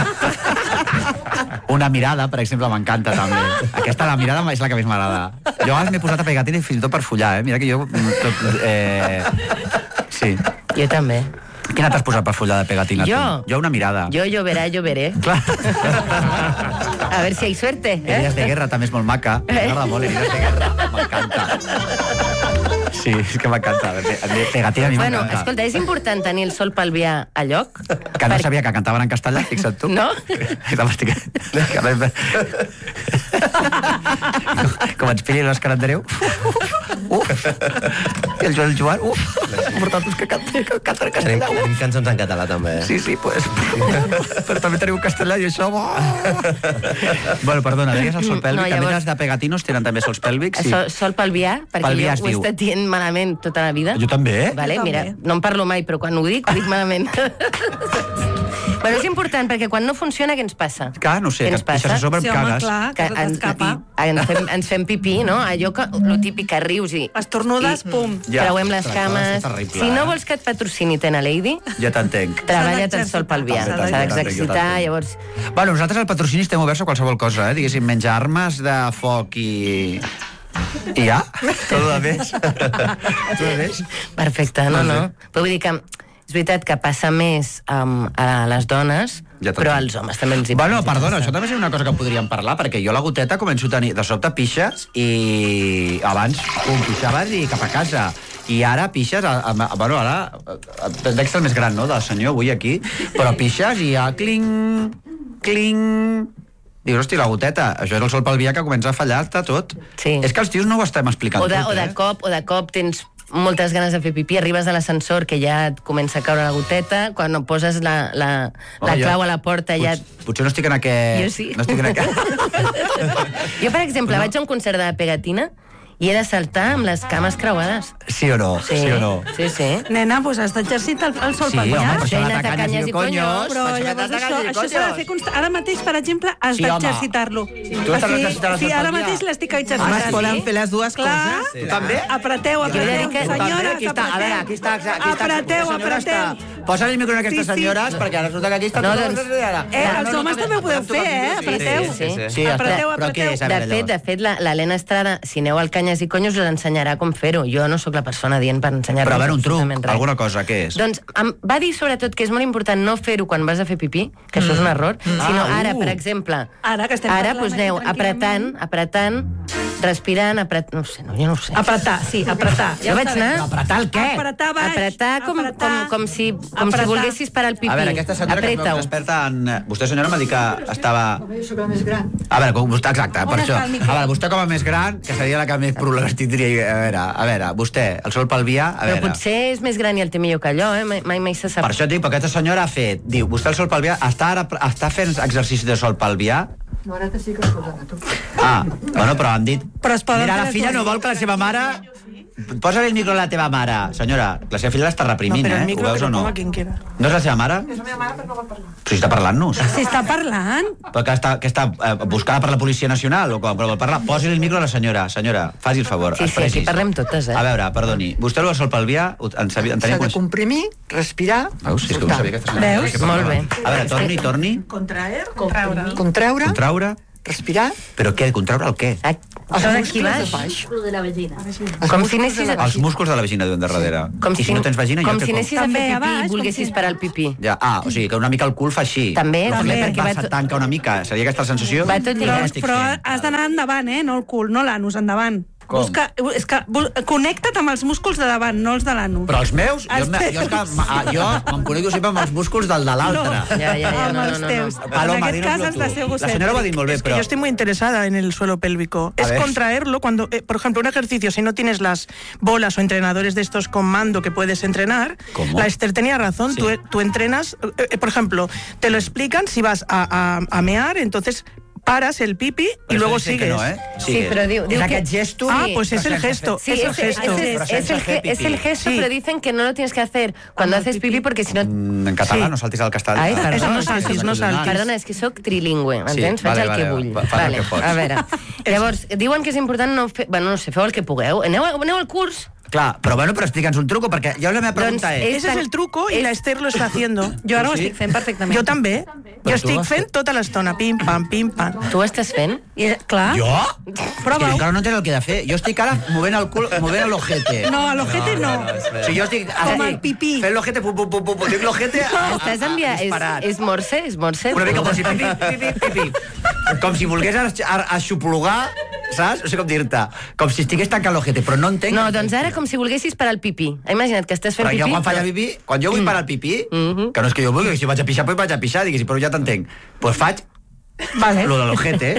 Una mirada, per exemple, m'encanta també. Aquesta, la mirada, és la que més m'agrada. Jo ara m'he posat a pegatina i fins i tot per follar, eh? Mira que jo... mm, Tot, eh... Sí. Jo també. Quina t'has posat per follar de pegatina, Jo? tu? Jo una mirada. Jo lloverà, lloveré. Clar. A ver si hay suerte. Eh? Heridas de guerra també és molt maca. M'agrada molt, Heridas de guerra. M'encanta. Sí, és que m'encanta. Pegatina a mi Bueno, m'encanta. escolta, és important tenir el sol pelvià a lloc? Que no sabia que cantaven en castellà, fixa't tu. No? Com ens pilli l'Òscar Andreu. Uf. I el Joel Joan. Uf. Portant-nos que canten que canten en Tenim, castellà. tenim cançons en català, també. Eh? Sí, sí, pues... Però també teniu castellà i això... Oh. Bueno, perdona, deies el sol pèlvic. No, No, llavors... llavors- A més, els de pegatinos tenen també sols pèlvics. Sí. Sol, sol pelvià, perquè Pelvià es jo ho he diu. estat dient malament tota la vida. Jo també. Vale, Jo mira, també. no en parlo mai, però quan ho dic, ho dic malament. Però és important, perquè quan no funciona, què ens passa? Clar, no sé, Què que ens passa? pixes a sobre amb Sí, home, cagues. clar, que ens, ens, fem, ens fem pipí, no? Allò que, lo típic que rius i... Estornudes, pum. Ja. Creuem les Ostres, cames. és terrible, Si no eh? vols que et patrocini Tena Lady, Ja t'entenc. treballa't el sol pelvià. S'ha S'ha d'exercitar, llavors... Bueno, nosaltres al patrocini estem oberts a qualsevol cosa, eh? Diguéssim, menjar armes de foc i... I ja? Tot el més? Tot el més? Perfecte, no, no. Però vull dir que és veritat que passa més um, a les dones, Ja però als homes també els hi Bueno, perdona, això també és una cosa que podríem parlar, perquè jo la goteta començo a tenir... De sobte pixes i... Abans un pixaves i cap a casa. I ara pixes... A, a, a, bueno, ara... Veig el més gran, no?, del senyor avui aquí. Però pixes i ja... Cling... Cling... Dius, hosti, la goteta, això és el sol pelvià que comença a fallar, està tot. Sí. És que els tios no ho estem explicant O de, tot, o de eh? cop, o de cop tens moltes ganes de fer pipí, arribes a l'ascensor que ja et comença a caure la goteta, quan poses la, la, la Home, clau jo- a la porta ja... Pot, potser no estic en aquest... Jo sí. No estic en aquest... Jo, per exemple, vaig a un concert de pegatina i he de saltar amb les cames creuades. Sí o no? Sí, Sí o no? Sí, sí. Nena, doncs has d'exercitar el, el sol Sí, pelvià. home, per això l'ha de canyes i conyos. Però Per això llavors l'ha de això, canyes i això s'ha de fer constant. Ara mateix, per exemple, has Sí, home. d'exercitar-lo. Tu estàs exercitant el Sí, sol ara pelvià? mateix l'estic Home, exercitant. es poden fer les dues Clar. coses. Tu també? Apreteu, Jo he de apreteu, dir que- senyores, Aquí està, a veure, aquí està, aquí està, Apreteu, aquesta senyora apreteu. està- Posa el micro en aquestes Sí, sí. senyores, perquè resulta que aquí està... No, tot- doncs- Eh, els homes també ho podeu fer, eh? Apreteu. Sí, sí, sí. Apreteu, Però què és? A De veure, fet, de llavors. fet, la- l'Helena Estrada, si aneu al Canyes i Conyos, us ensenyarà com fer-ho. Jo no sóc la persona dient per ensenyar-vos Però a veure, un truc, absolutament res. alguna cosa, què és? Doncs em va dir sobretot que és molt important no fer-ho quan vas a fer pipí, que això és un error, sinó Ah, ara, uh. per exemple, Ara que estem ara parlant doncs aneu aquí apretant, apretant, respirant, apretant, no ho sé, no, jo no ho sé. Apretar, sí, apretar. Jo vaig anar... Però apretar el què? Apretar baix. Apretar com, com, com, si, com si Apretar. volguessis parar el pipí. A veure, aquesta senyora que es veu Apreta-ho. experta en... Vostè, senyora, m'ha dit que estava... Jo soc la més gran. A veure, com vostè, exacte, per On això. està el micro? A veure, vostè com a més gran, que seria la que més problemes tindria... A veure, a veure, vostè, el sol pelvià, a Però veure... potser és més gran i el té millor que allò, eh? Mai, mai, mai se sap. Per això et dic, però aquesta senyora ha fet... Diu, vostè el sol pelvià... Està, ara, està fent exercici de sol pelvià No, ara te sí que escoltant a tu. Ah, bueno, però han dit... Però es poden Mira, fer la les filla dues no vol que la seva mare... Posa el micro a la teva mare, senyora. La seva filla l'està reprimint, no, pero eh? el micro Ho veus que o lo no? ponga quien quiera. No és la seva mare? És la meva mare, però no vol parlar. Però si està parlant-nos. Si està parlant... Però que està, que està eh, buscada per la Policia Nacional o com? Però vol parlar? Posi el micro a la senyora. Senyora, faci el favor. Sí, sí, aquí parlem totes, eh? A veure, perdoni. Vostè el sol pelvià... En, sabia, en S'ha tenia de comprimir, respirar... Veus? És que no sabia aquesta senyora. Veus? Molt bé. A veure, torni, torni. Contraer, contraure. Contraure. Contraure. Respirar. Però què? Contraure el què? Els músculs de baix. de la vagina. Com si anessis a... Els músculs de la vagina diuen de darrere. Com I si no tens vagina, com jo si què anessis a fer pipí i volguessis parar el pipí. Ja, ah, o sigui, que una mica el cul fa així. També, Però també, perquè perquè va va tot- tanca una mica. Seria aquesta la sensació? Va tot Però, Estic però fent. has d'anar endavant, eh? No el cul, no l'anus, endavant. Com? Busca, és que bu- connecta't amb els músculs de davant, no els de l'anus. Però els meus? Jo, Els me- jo, és que, teus. ma- jo em connecto sempre amb els músculs del de l'altre. No. Ja, ja, ja, no, no, no, no. Paloma, En aquest cas dinos-lo has de tu. ser La egocèntric. senyora ho ha dit molt bé, Es que però... yo estoy muy interesada en el suelo pélvico. A Es ver. contraerlo cuando, eh, por ejemplo, un ejercicio, si no tienes las bolas o entrenadores de estos con mando que puedes entrenar, ¿Cómo? la Esther tenía razón, Sí. tú, tú entrenas, eh, eh, por ejemplo, te lo explican si vas a, a, a mear, entonces paras el pipi y Però luego això dice que sigues. no, eh? Sí, Sigue. però diu, diu És que... aquest gesto... Ah, Sí. pues es el gesto, Sí, es el es, gesto. es, Pero es, es, sin el, hacer ge- es el pipí. gesto, Sí. pero dicen que no lo tienes que hacer cuando Amb el haces pipí, porque si no... Mm, En català, Sí. no saltis al castellà. Ai, perdó. Eso no saltis, no saltis. Perdona, és que sóc trilingüe, Sí, entens? vale, Faig el vale, que vull. fa- fas el que pots. A veure, llavors, diuen que és important no fer... Bueno, no sé, feu el que pugueu. Aneu, aneu al curs. Clar, però bueno, però explica'ns un truco, perquè jo la meva pregunta Doncs és... Ese es el truco y la Esther lo está haciendo. Jo ara ho Sí? estic fent perfectament. Jo també. Però Jo tu estic has fent fet- tota l'estona, pim, pam, pim, pam. Tu ho estàs fent? I, clar. Jo? Prova. És que encara no entenc el que he de fer. Jo estic ara movent el cul, movent l'ojete. No, a l'ojete no. O sigui, jo estic... Com estic el pipí. Fent l'ojete, pum, pum, pum, pum, pum, dic l'ojete... a- a- Estàs enviant... És, disparat. és morse? És morse? Una mica com si pipi, pipi, pipi. Com si volgués aix- a- aixoplugar, saps? No sé com dir-te. Com si estigués tancant l'ojete, però no entenc... No, doncs ara com si volguessis parar el pipí. Imagina't que estàs fent Però pipí... jo quan faig el pipí, quan jo vull parar el pipí, que no és que jo vulgui, que si vaig a pixar, doncs vaig a pixar, diguéssim, però ja t'entenc. Doncs pues faig Vale. lo de l'ojete.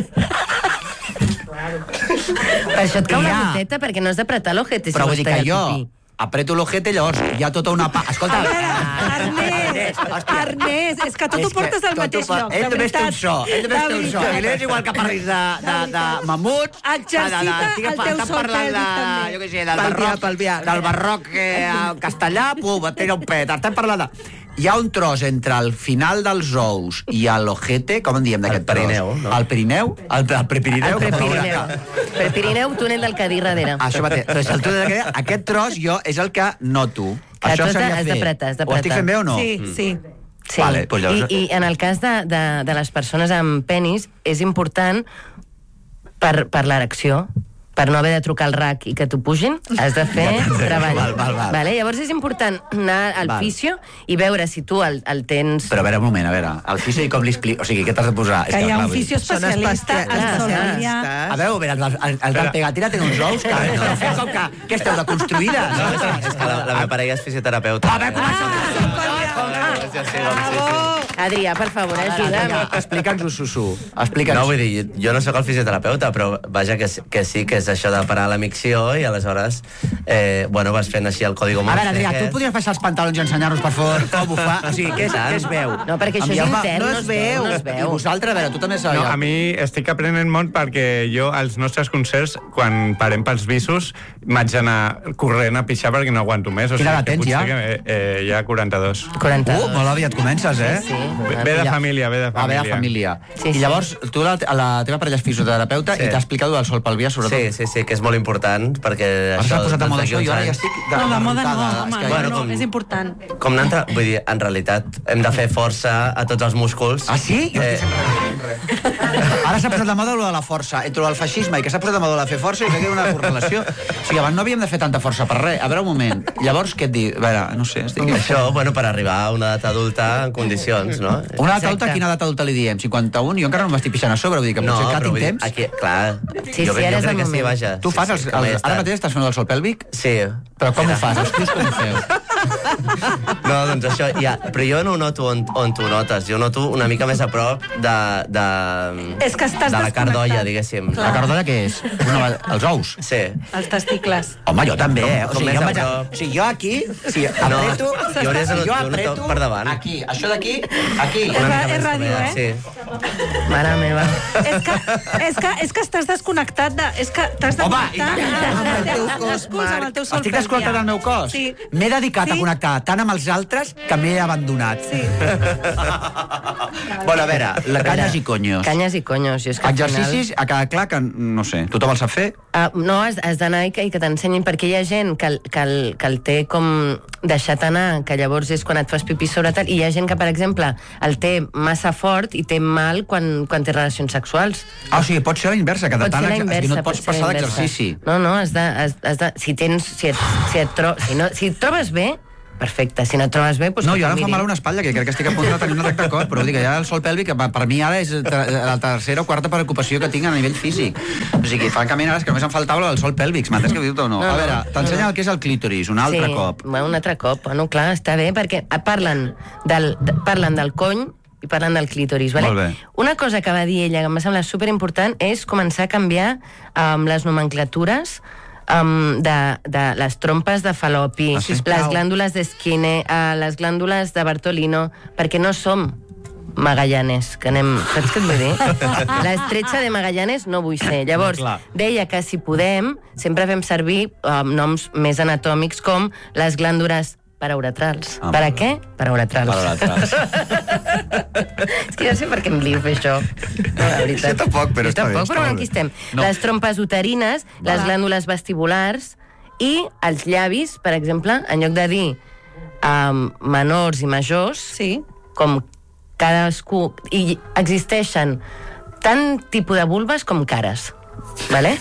Per això et cau la Ja. goteta, perquè no has d'apretar l'ojete si Però vull vols dir que tallar el jo pipí. apreto l'ojete, llavors hi ha tota una... Pa... Escolta... Ernest, Ernest, és que tot És ho portes al tot ho mateix pa- lloc, Ell de només té un veritat. so, ell només té un so. De I és igual que parlis de, de, de mamuts... Exercita de- de- estic el pa- teu estan so parlant de, pèlvic, també. jo què sé, del Pelvià, barroc, pelvià. del barroc eh, castellà, pum, et tira un pet. Estem parlant de... Hi ha un tros entre el final dels ous i l'ojete, com en diem d'aquest tros? Perineu, no? El Pirineu? El, el prepirineu? El prepirineu. Prepirineu, túnel del Cadí darrere. Això mateix. Doncs el túnel del Cadí, aquest tros jo és el que noto. Que Això tota s'havia has fet. d'apretar, has Ho estic d'apretar. fent bé o no? Sí, sí. Sí. Vale, doncs llavors- I, I en el cas de, de, de les persones amb penis és important per, per l'erecció, per no haver de trucar al R A C i que t'ho pugin, has de fer treball. Val, val, val. Vale? Llavors és important anar al Val. fisio i veure si tu el, el tens... Però a veure, un moment, a veure, el fisio i com li explico... O sigui, què t'has de posar? Que hi ha clar, un vull dir- fisio especialista Són en especialistes. Solvia. A veure, a veure, el, el, el del pegatina té uns ous que no feu com que... Què esteu, de construïdes? No, és que la, la meva parella és fisioterapeuta. A veure, Adrià, per favor, ajuda'm. explica'ns-ho, Susu. Explica'ns. No, vull dir, jo no sóc el fisioterapeuta, però vaja, que, sí- que sí que és això de parar la micció i aleshores, eh, bueno, vas fent així el código A Morse. veure, Adrià, tu aquest. podries baixar els pantalons i ensenyar-nos, per favor, com ho fa? O sigui, què es, què es veu? No, perquè això és Envieu-me- intern, no no es es veu, veu. no es veu. I vosaltres, a veure, tu també sabeu. No, a mi estic aprenent molt perquè jo, als nostres concerts, quan parem pels visos, m'haig d'anar corrent a pixar perquè no aguanto més. O Quina edat que tens, potser ja? Que, eh, ja quaranta-dos. quaranta-dos. Uh, molt aviat comences, eh? Sí, sí. Ve ve de Ja. família, ve de Ah, ve família. de família. Sí, I sí. llavors, tu, la, la teva parella és fisioterapeuta Sí. i t'ha explicat el sol pelvià, sobretot. Sí, sí, sí, que és molt important, perquè Ara s'ha això... posat de doncs, moda d'aquí això, uns jo ara ja anys- estic... No, de moda no, derrotada. home, És que- no, Bueno, no, com- és important. Com anar entre... Vull dir, en realitat, hem de fer força a tots els músculs. Ah, sí? Jo Eh, estic sempre... Ara s'ha posat de moda lo de la força. Entre el feixisme i que s'ha posat de moda de fer força, jo crec que hi ha una correlació. O sigui, abans no havíem de fer tanta força per res. A veure, un moment. Llavors, què et dic? A veure, no sé, estic... Això, bueno, per arribar a una edat adulta en condicions, no? Una edat adulta, quina edat adulta li diem? cinquanta-un? Jo encara no m'estic pixant a sobre, vull dir que potser encara però tinc vull dir, temps. Aquí, clar, Sí, jo, sí, jo ara és crec el que sí, moment. vaja. Tu fas sí, els, sí, que m'he els, ara estat- mateix estàs fent el sol pèlvic? Sí. Però com ho fas? Els tios com ho feu? No, doncs això, ja, però jo no ho noto on, on tu notes, jo noto una mica més a prop de, de, És que estàs de la cardolla, desconnectat. diguéssim. La cardolla què és? Una, els ous? Sí. Els testicles. Home, jo també, eh? O Com sigui, més jo, a vaig a... prop. o sigui, jo aquí, si No, apreto... jo hauria de- jo jo apreto noto per davant. Aquí, això d'aquí, aquí. És, ra- és ràdio, eh? Sí. Mare meva. És que, és, que, és que estàs desconnectat de... És que t'has de Home, connectar i tant. amb el teu cos, amb el teu sol Estic desconnectat del meu cos? Sí. M'he dedicat Sí. a connectar tant amb els altres que m'he abandonat. Sí. Bueno, a veure, la canyes i conyos. Canyes i conyos. Jo és que al Exercicis, ha quedat clar que, no sé, tothom el sap fer? Uh, no, has, has d'anar i que, i que t'ensenyin, perquè hi ha gent que, el- que, el, que el té com deixat anar, que llavors és quan et fas pipí sobre tal, i hi ha gent que, per exemple, el té massa fort i té mal quan, quan té relacions sexuals. Ah, o sigui, pot ser a la inversa, que de Pot tant ser la ex- inversa, que no et pot pots ser la passar inversa. d'exercici. No, no, has de, has, has de, si tens, si et, si et, tro, si no, si et trobes bé, perfecte. Si no et trobes bé, doncs No, que jo ara t'ho em fa mirin. mal una espatlla, que crec que estic a punt de tenir un atac de cor, però dic, ja el sol pèlvic, per mi ara és la tercera o quarta preocupació que tinc a nivell físic. O sigui, francament, ara és que només em faltava el sol pèlvic, m'entens que ho dic o no? No, A veure, no, t'ensenya no. el que és el clítoris, un altre sí, cop. Bueno, un altre cop. Bueno, clar, està bé, perquè parlen del, de, parlen del cony i parlen del clítoris, vale? Molt bé. Una cosa que va dir ella, que em va semblar superimportant, és començar a canviar um, les nomenclatures um, de, de les trompes de Fallopi, Ah, sisplau. les glàndules de Skinner, uh, les glàndules de Bartolino, perquè no som Magallanes, que anem... Saps què et vull dir? L'estretxa de Magallanes no vull ser. Llavors, Clar. deia que si podem, sempre fem servir um, noms més anatòmics com les glàndules parauretrals. Ah, per a molt què? Parauretrals. Parauretrals. És que no sé per què em lio fer això. No, la veritat. Jo tampoc, però Jo està bé, tampoc, està però molt aquí bé. estem. No. Les trompes uterines, les glàndules vestibulars i els llavis, per exemple, en lloc de dir um, menors i majors, sí. com cadascú... I existeixen tant tipus de vulves com cares. Vale?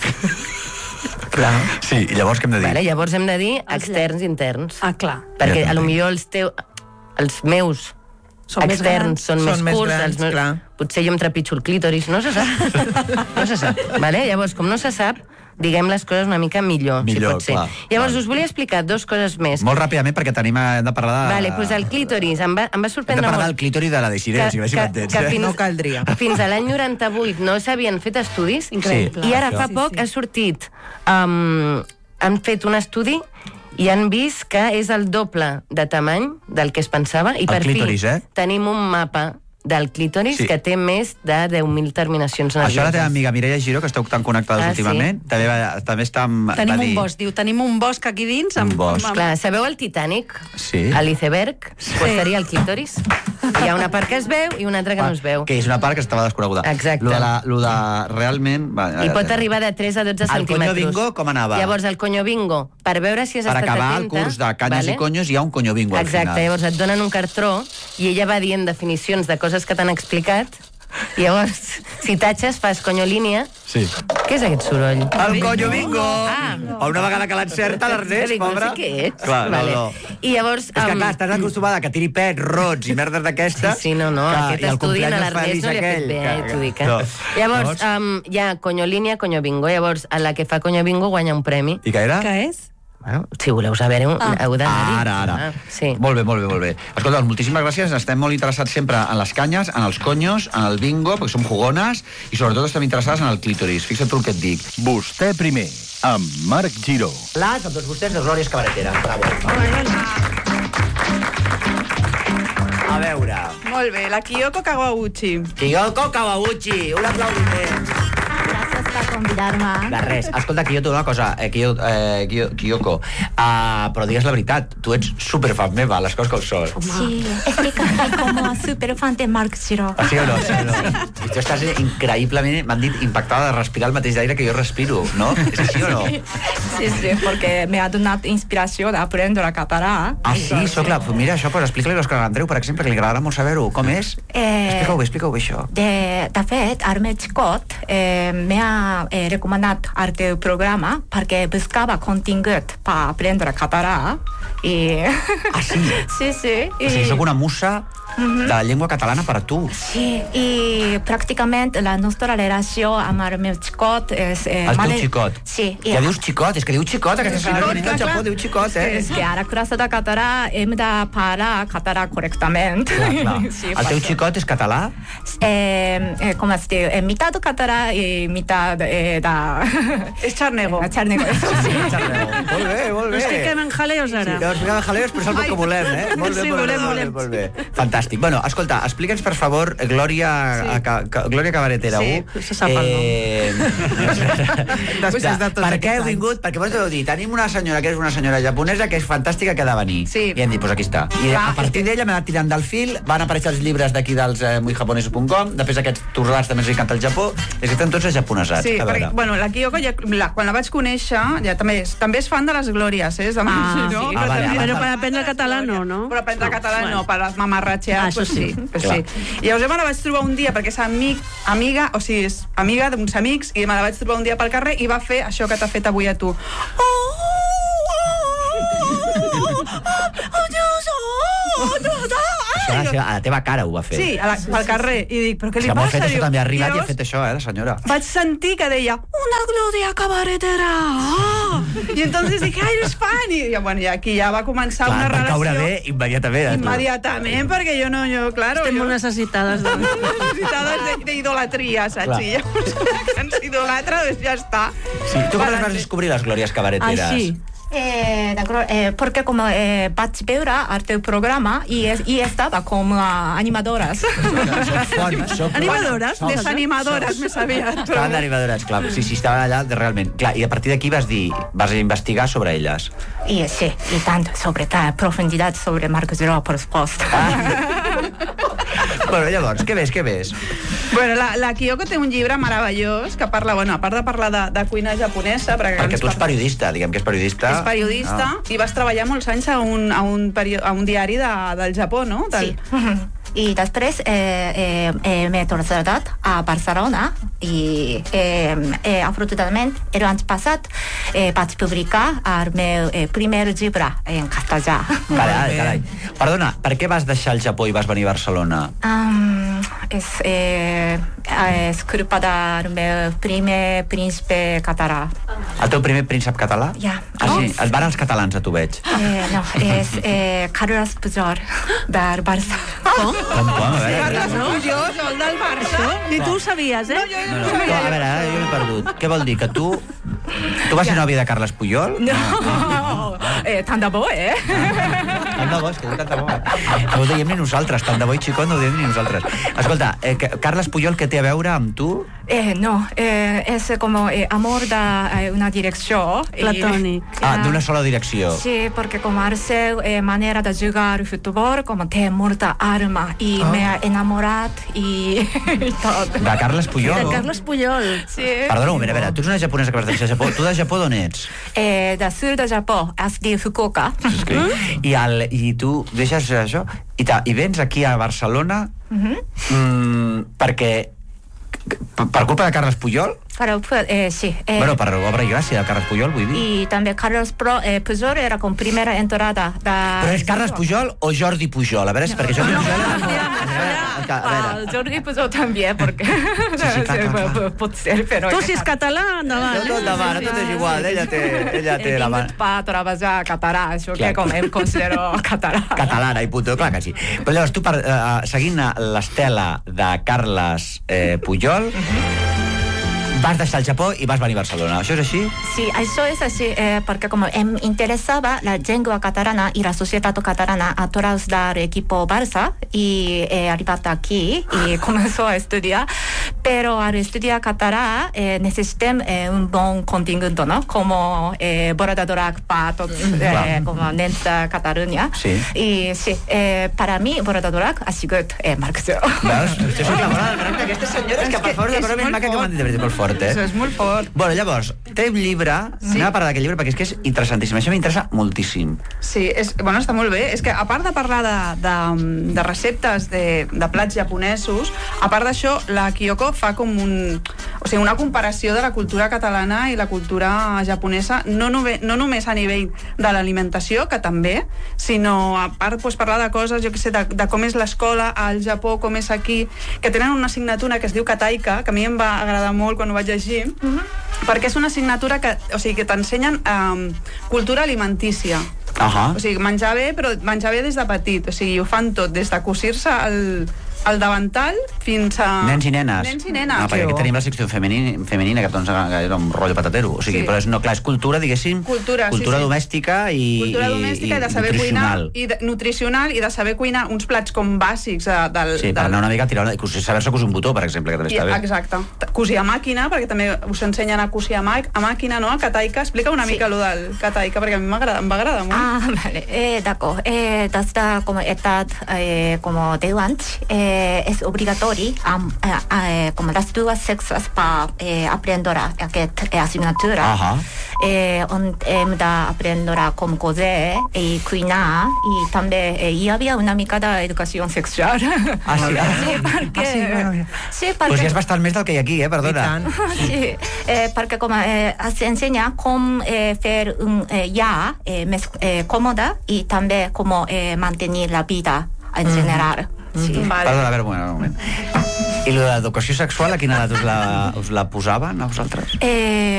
Clar. Sí, i llavors què hem de dir? Vale, llavors hem de dir externs i interns. Ah, clar. Perquè Ja a lo millor els, teu, els meus Són més externs grans. són, Són més més curts, grans, els meus... clar. Potser jo em trepitjo el clítoris, no se sap. No se sap, vale? Llavors, com no se sap, diguem les coses una mica millor, Millor, si pot ser. clar, Llavors, clar. us volia explicar dos coses més. Molt ràpidament, perquè tenim hem de parlar de... Vale, doncs el clítoris, em va, em va Hem de sorprendre parlar molt. del clítoris de la Desiree, o sigui, a veure si m'entens. que fins, No caldria. Fins a l'any noranta-vuit no s'havien fet estudis, Increïble. i ara Sí, fa sí, poc ha sortit... Um, han fet un estudi i han vist que és el doble de tamany del que es pensava, i El per clítoris, fi eh? tenim un mapa del clítoris Sí. que té més de deu mil terminacions nervioses. Això la teva amiga Mireia Giró, que esteu tan connectades Ah, últimament, també, va, també està... Amb, Tenim va dir... un bosc, diu, tenim un bosc aquí dins. Amb, Un bosc. amb- Clar, sabeu el Titanic? Sí. A l'iceberg? Sí. Pues seria el clítoris. Hi ha una part que es veu i una altra que no es veu. Que és una part que estava desconeguda. Exacte. Lo de, la, lo de realment... Va, I pot arribar de tres a dotze El centímetres. conyo bingo com anava? Llavors, el conyo bingo, per veure si has Per estat acabar atenta... el curs de canyes i conyos hi ha un conyo bingo al Exacte, final. llavors et donen un cartró i ella va dient definicions de coses que t'han explicat, i llavors, si tatxes, fas conyolínia. Sí. Què és aquest soroll? El conyo bingo! Ah. O una vegada que l'encerta, l'Ernest, Dic, no pobre... sé què ets. Clar, no, Vale. no. I llavors... És que, em, clar, estàs acostumada que tiri pets, rots i merdes d'aquestes... Sí, sí, no, no, que, aquest i el estudi a cumpleaños l'Ernest no li ha fet feliç bé, aquell, eh, t'ho dic, eh? No. Llavors, um, hi ha conyolínia, conyo bingo, llavors a la que fa conyo bingo guanya un premi. I què era? Què és? Bueno, si voleu saber, ah. heu d'anar-hi. Ara, ara. Ah, sí. Molt bé, molt bé, molt bé. Escolta, moltíssimes gràcies. Estem molt interessats sempre en les canyes, en els conyos, en el bingo, perquè som jugones, i sobretot estem interessades en el clítoris. Fixa't tu el que et dic. Vostè primer, amb Marc Giró. Les, amb tots vostès, de Glòries Cabaretera. Bravo. A veure... Molt bé, la Kyoko Kawauchi. Kyoko Kawauchi, un aplaudiment. Per convidar-me. De res. Escolta, Kyoko, una cosa, eh, Kyo, eh, Kyo, Kyoko, uh, però digues la veritat, tu ets superfan meva, les coses com són. Sí, es que soy como super fan de Marc Giró. Sí o no? Sí o no? I tu estàs increïblement, m'han dit, impactada de respirar el mateix aire que jo respiro, no? És així o no? Sí, sí, porque me ha donat inspiració d'aprendre a català. Ah, sí? Soc la... Mira, això, pues, explica-li a l'Òscar Andreu, per exemple, que li agradarà molt saber-ho. Com és? Eh, Explica-ho bé, explica-ho bé, això. De, de fet, el meu xicot eh, m'ha eh, recomanat el teu programa perquè buscava contingut per aprendre català. I... Ah, sí? Sí, sí. O sigui, sóc una musa de la llengua catalana per a tu. Sí, i pràcticament la nostra relació amb el meu xicot és... Eh, el teu male... xicot? Sí. Ja dius xicot, és que diu xicot, aquesta senyora que al Japó diu xicot, eh? És que a la classe de català hem de parlar català correctament. Clar, clar. Sí, el teu xicot és català? Eh, eh, com es diu? Eh, mitat català i mitat eh, de... És xarnego. Xarnego, sí. Molt bé, molt bé. No estic en jaleos ara. Sí, no estic en jaleos, però és el que volem, eh? Molt bé, sí, molt, volem, bé, volem. molt bé, molt bé. Fantàstic. Bueno, escolta, explica'ns, per favor, Glòria, sí. a, ca, Glòria Cabaretera Sí, u. se sap el Després de tots per què heu aquests vingut? Perquè vos heu dit, tenim una senyora que és una senyora japonesa que és fantàstica, que ha de venir. Sí. I hem dit, doncs aquí està. I a partir d'ella m'ha anat tirant del fil, van aparèixer els llibres d'aquí dels eh, muy japonesos punt com, després aquests torrats també ens encanta el Japó, és que estan tots japonesats. Sí, a veure. perquè, bueno, la Kiyoko, ja, la, quan la vaig conèixer, ja també és, també és fan de les glòries, eh? És de Ah, no? sí. Ah, vale, també- Però per aprendre català no, no? Però aprendre no, català bueno. no, per mamarratxear, Ah, pues això sí. sí. Pues Clar. sí. I llavors me la vaig trobar un dia, perquè és amic, amiga, o sigui, és amiga d'uns amics, i me la vaig trobar un dia pel carrer i va fer això que t'ha fet avui a tu. Això, a la teva cara ho va fer. Sí, a la, pel carrer. I dic, però què És li que molt passa? fet, això Diu, també ha arribat i ha llavors fet això, eh, la senyora. vaig sentir que deia una Glòria Cabaretera. Ah! I entonces dije, ai, eres fan. I bueno, i aquí ja va començar Clar, una va relació. caure bé immediatament. a tu. Immediatament, perquè jo no, jo, claro... Estem jo... molt necessitades de... necessitades de- d'idolatria, saps? Clar. I llavors, que ens idolatra, doncs ja està. Sí, tu com les vas descobrir, les Glòries Cabareteres? Així. Eh, d'acord, eh, perquè com eh, vaig veure el teu programa i, es, i estava com uh, animadores. Fons, som Animadores, fons. desanimadores, més aviat. Estaven d'animadores, clar. Sí, sí, estaven allà de- realment. Clar, i a partir d'aquí vas dir, vas investigar sobre elles. I sí, i tant, sobre tant, profunditat sobre Marc Giró, per supost. Bueno, llavors, què ves, què ves? Bueno, la, la Kiyoko té un llibre meravellós que parla, bueno, a part de parlar de, de cuina japonesa... Perquè, Perquè tu ets periodista, diguem que és periodista. És periodista Ah. i vas treballar molts anys a un, a un, perio, a un diari de, del Japó, no? Del... Sí. I després eh, eh, eh, m'he traslladat a Barcelona i eh, eh, afortunadament l'any passat eh, vaig publicar el meu eh, primer llibre en castellà. Carai, carai. Perdona, per què vas deixar el Japó i vas venir a Barcelona? Um, és, eh, és culpa del meu primer príncipe català. El teu primer príncep català? Ja. Ah, sí? Et van els catalans, a tu veig. Eh, no, és eh, Carles Pujol del Barça. Com? Com, com? A veure. Carles Pujol, el del Barça. Ni tu ho sabies, eh? No, jo No, no, tu, a veure, ara jo m'he perdut. Què vol dir, que tu... Tu vas ser nòvia de Carles Pujol? No, eh, tant de bo, eh? Tant de bo, és que diu tant de bo. No ho dèiem ni nosaltres, tant de bo i xicot no ho dèiem ni nosaltres. Escolta, eh, que- Carles Pujol, què té a veure amb tu? Eh, no, eh, és com eh, amor d'una eh, direcció. Platònic. Ah, d'una sola direcció. Sí, perquè com el seu eh, manera de jugar futbol, com té molta alma i Ah. m'he enamorat i, i tot. De Carles Pujol? De Carles Pujol. Sí. Perdona, a veure, a veure, tu ets una japonesa que vas deixar Japó. Tu de Japó d'on ets? Eh, de sud de Japó, es diu Fukuoka. I, el, i tu deixes això i, ta, i vens aquí a Barcelona Mhm. mm, perquè per, per culpa de Carles Pujol? Però, eh, sí. Eh, Bueno, per obra i gràcia de Carles Pujol, vull dir. I també Carles Pro, eh, Pujol era com primera entrada de... Però és Carles Pujol o Jordi Pujol? A veure, és perquè Jordi Pujol... A veure, a veure. El Jordi Pujol també, perquè... Sí, sí, clar, clar, clar. Pot ser, però... Tu, si és català, endavant. No, no, endavant, tot és igual, ella té, ella té la mà. Pa treballar català, això Clar. que com em considero català. Catalana i puto, clar que sí. Però llavors tu, per, uh, seguint l'estela de Carles eh, Pujol, vas deixar el Japó i vas venir a Barcelona. Això és així? Sí, això és així, eh, perquè com em interessava la llengua catalana i la societat catalana a través de l'equip Barça i he arribat aquí i començo a estudiar, però al estudiar català eh, necessitem eh, un bon contingut, no? Com eh, Borda Drac pa tots, eh, com nens de Catalunya. Sí. I sí, eh, per a mi Borda Drac ha sigut eh, Marc Giró. Veus? Això és la Borda Drac d'aquestes senyores que, per favor, la cosa més maca que m'han dit, de veritat, molt fort, eh? Això és molt fort. Bueno, llavors, té un llibre, sí. anem a parlar d'aquest llibre perquè és que és interessantíssim, això m'interessa moltíssim. Sí, és, bueno, està molt bé. És que a part de parlar de, de, de receptes de, de plats japonesos, a part d'això, la Kyoko fa com un... O sigui, una comparació de la cultura catalana i la cultura japonesa, no, nove, no només a nivell de l'alimentació, que també, sinó a part pues, parlar de coses, jo què sé, de, de com és l'escola al Japó, com és aquí, que tenen una assignatura que es diu Kataika, que a mi em va agradar molt quan ho vaig llegir, uh-huh. perquè és una assignatura que, o sigui, que t'ensenyen um, cultura alimentícia. Uh-huh. O sigui, menjar bé, però menjar bé des de petit. O sigui, ho fan tot, des de cosir-se el, el davantal fins a... Nens i nenes. Nens i nenes. No, perquè aquí tenim la secció femenina, femenina que doncs, era un rotllo patatero. O sigui, sí. Però és, no, clar, és cultura, diguéssim, cultura, cultura sí, sí. domèstica i, cultura i, domèstica i, i de saber nutricional. Cuinar, i de, nutricional i de saber cuinar uns plats com bàsics eh, del... Sí, per del... anar una mica a tirar... Saber-se cosir un botó, per exemple, que també està bé. Exacte. Cosir a màquina, perquè també us ensenyen a cosir a, mà, a màquina, no? A Kataika. Explica una sí. mica lo del Kataika, perquè a mi em va agradar molt. Ah, vale. Eh, d'acord. Eh, desde como edat eh, como de antes, eh, es obligatorio Um, eh, eh, como las dos sexos para eh, aprender aquesta eh, asignatura. Uh-huh. Eh, on hem d'aprendre com coser i cuinar, i també eh, hi havia una mica d'educació sexual. Ah, sí? Sí, perquè... Ah, sí, bueno, sí, perquè... Pues ja és bastant més del que hi ha aquí, eh? Perdona. Sí, eh, perquè com eh, s'ensenya com eh, fer un eh, ja eh, més eh, còmode i també com eh, mantenir la vida en general. Mm. Sí. Vale. Perdona, a veure, un moment, un moment. I l'educació sexual, a quina edat us la, us la posaven a vosaltres? Eh,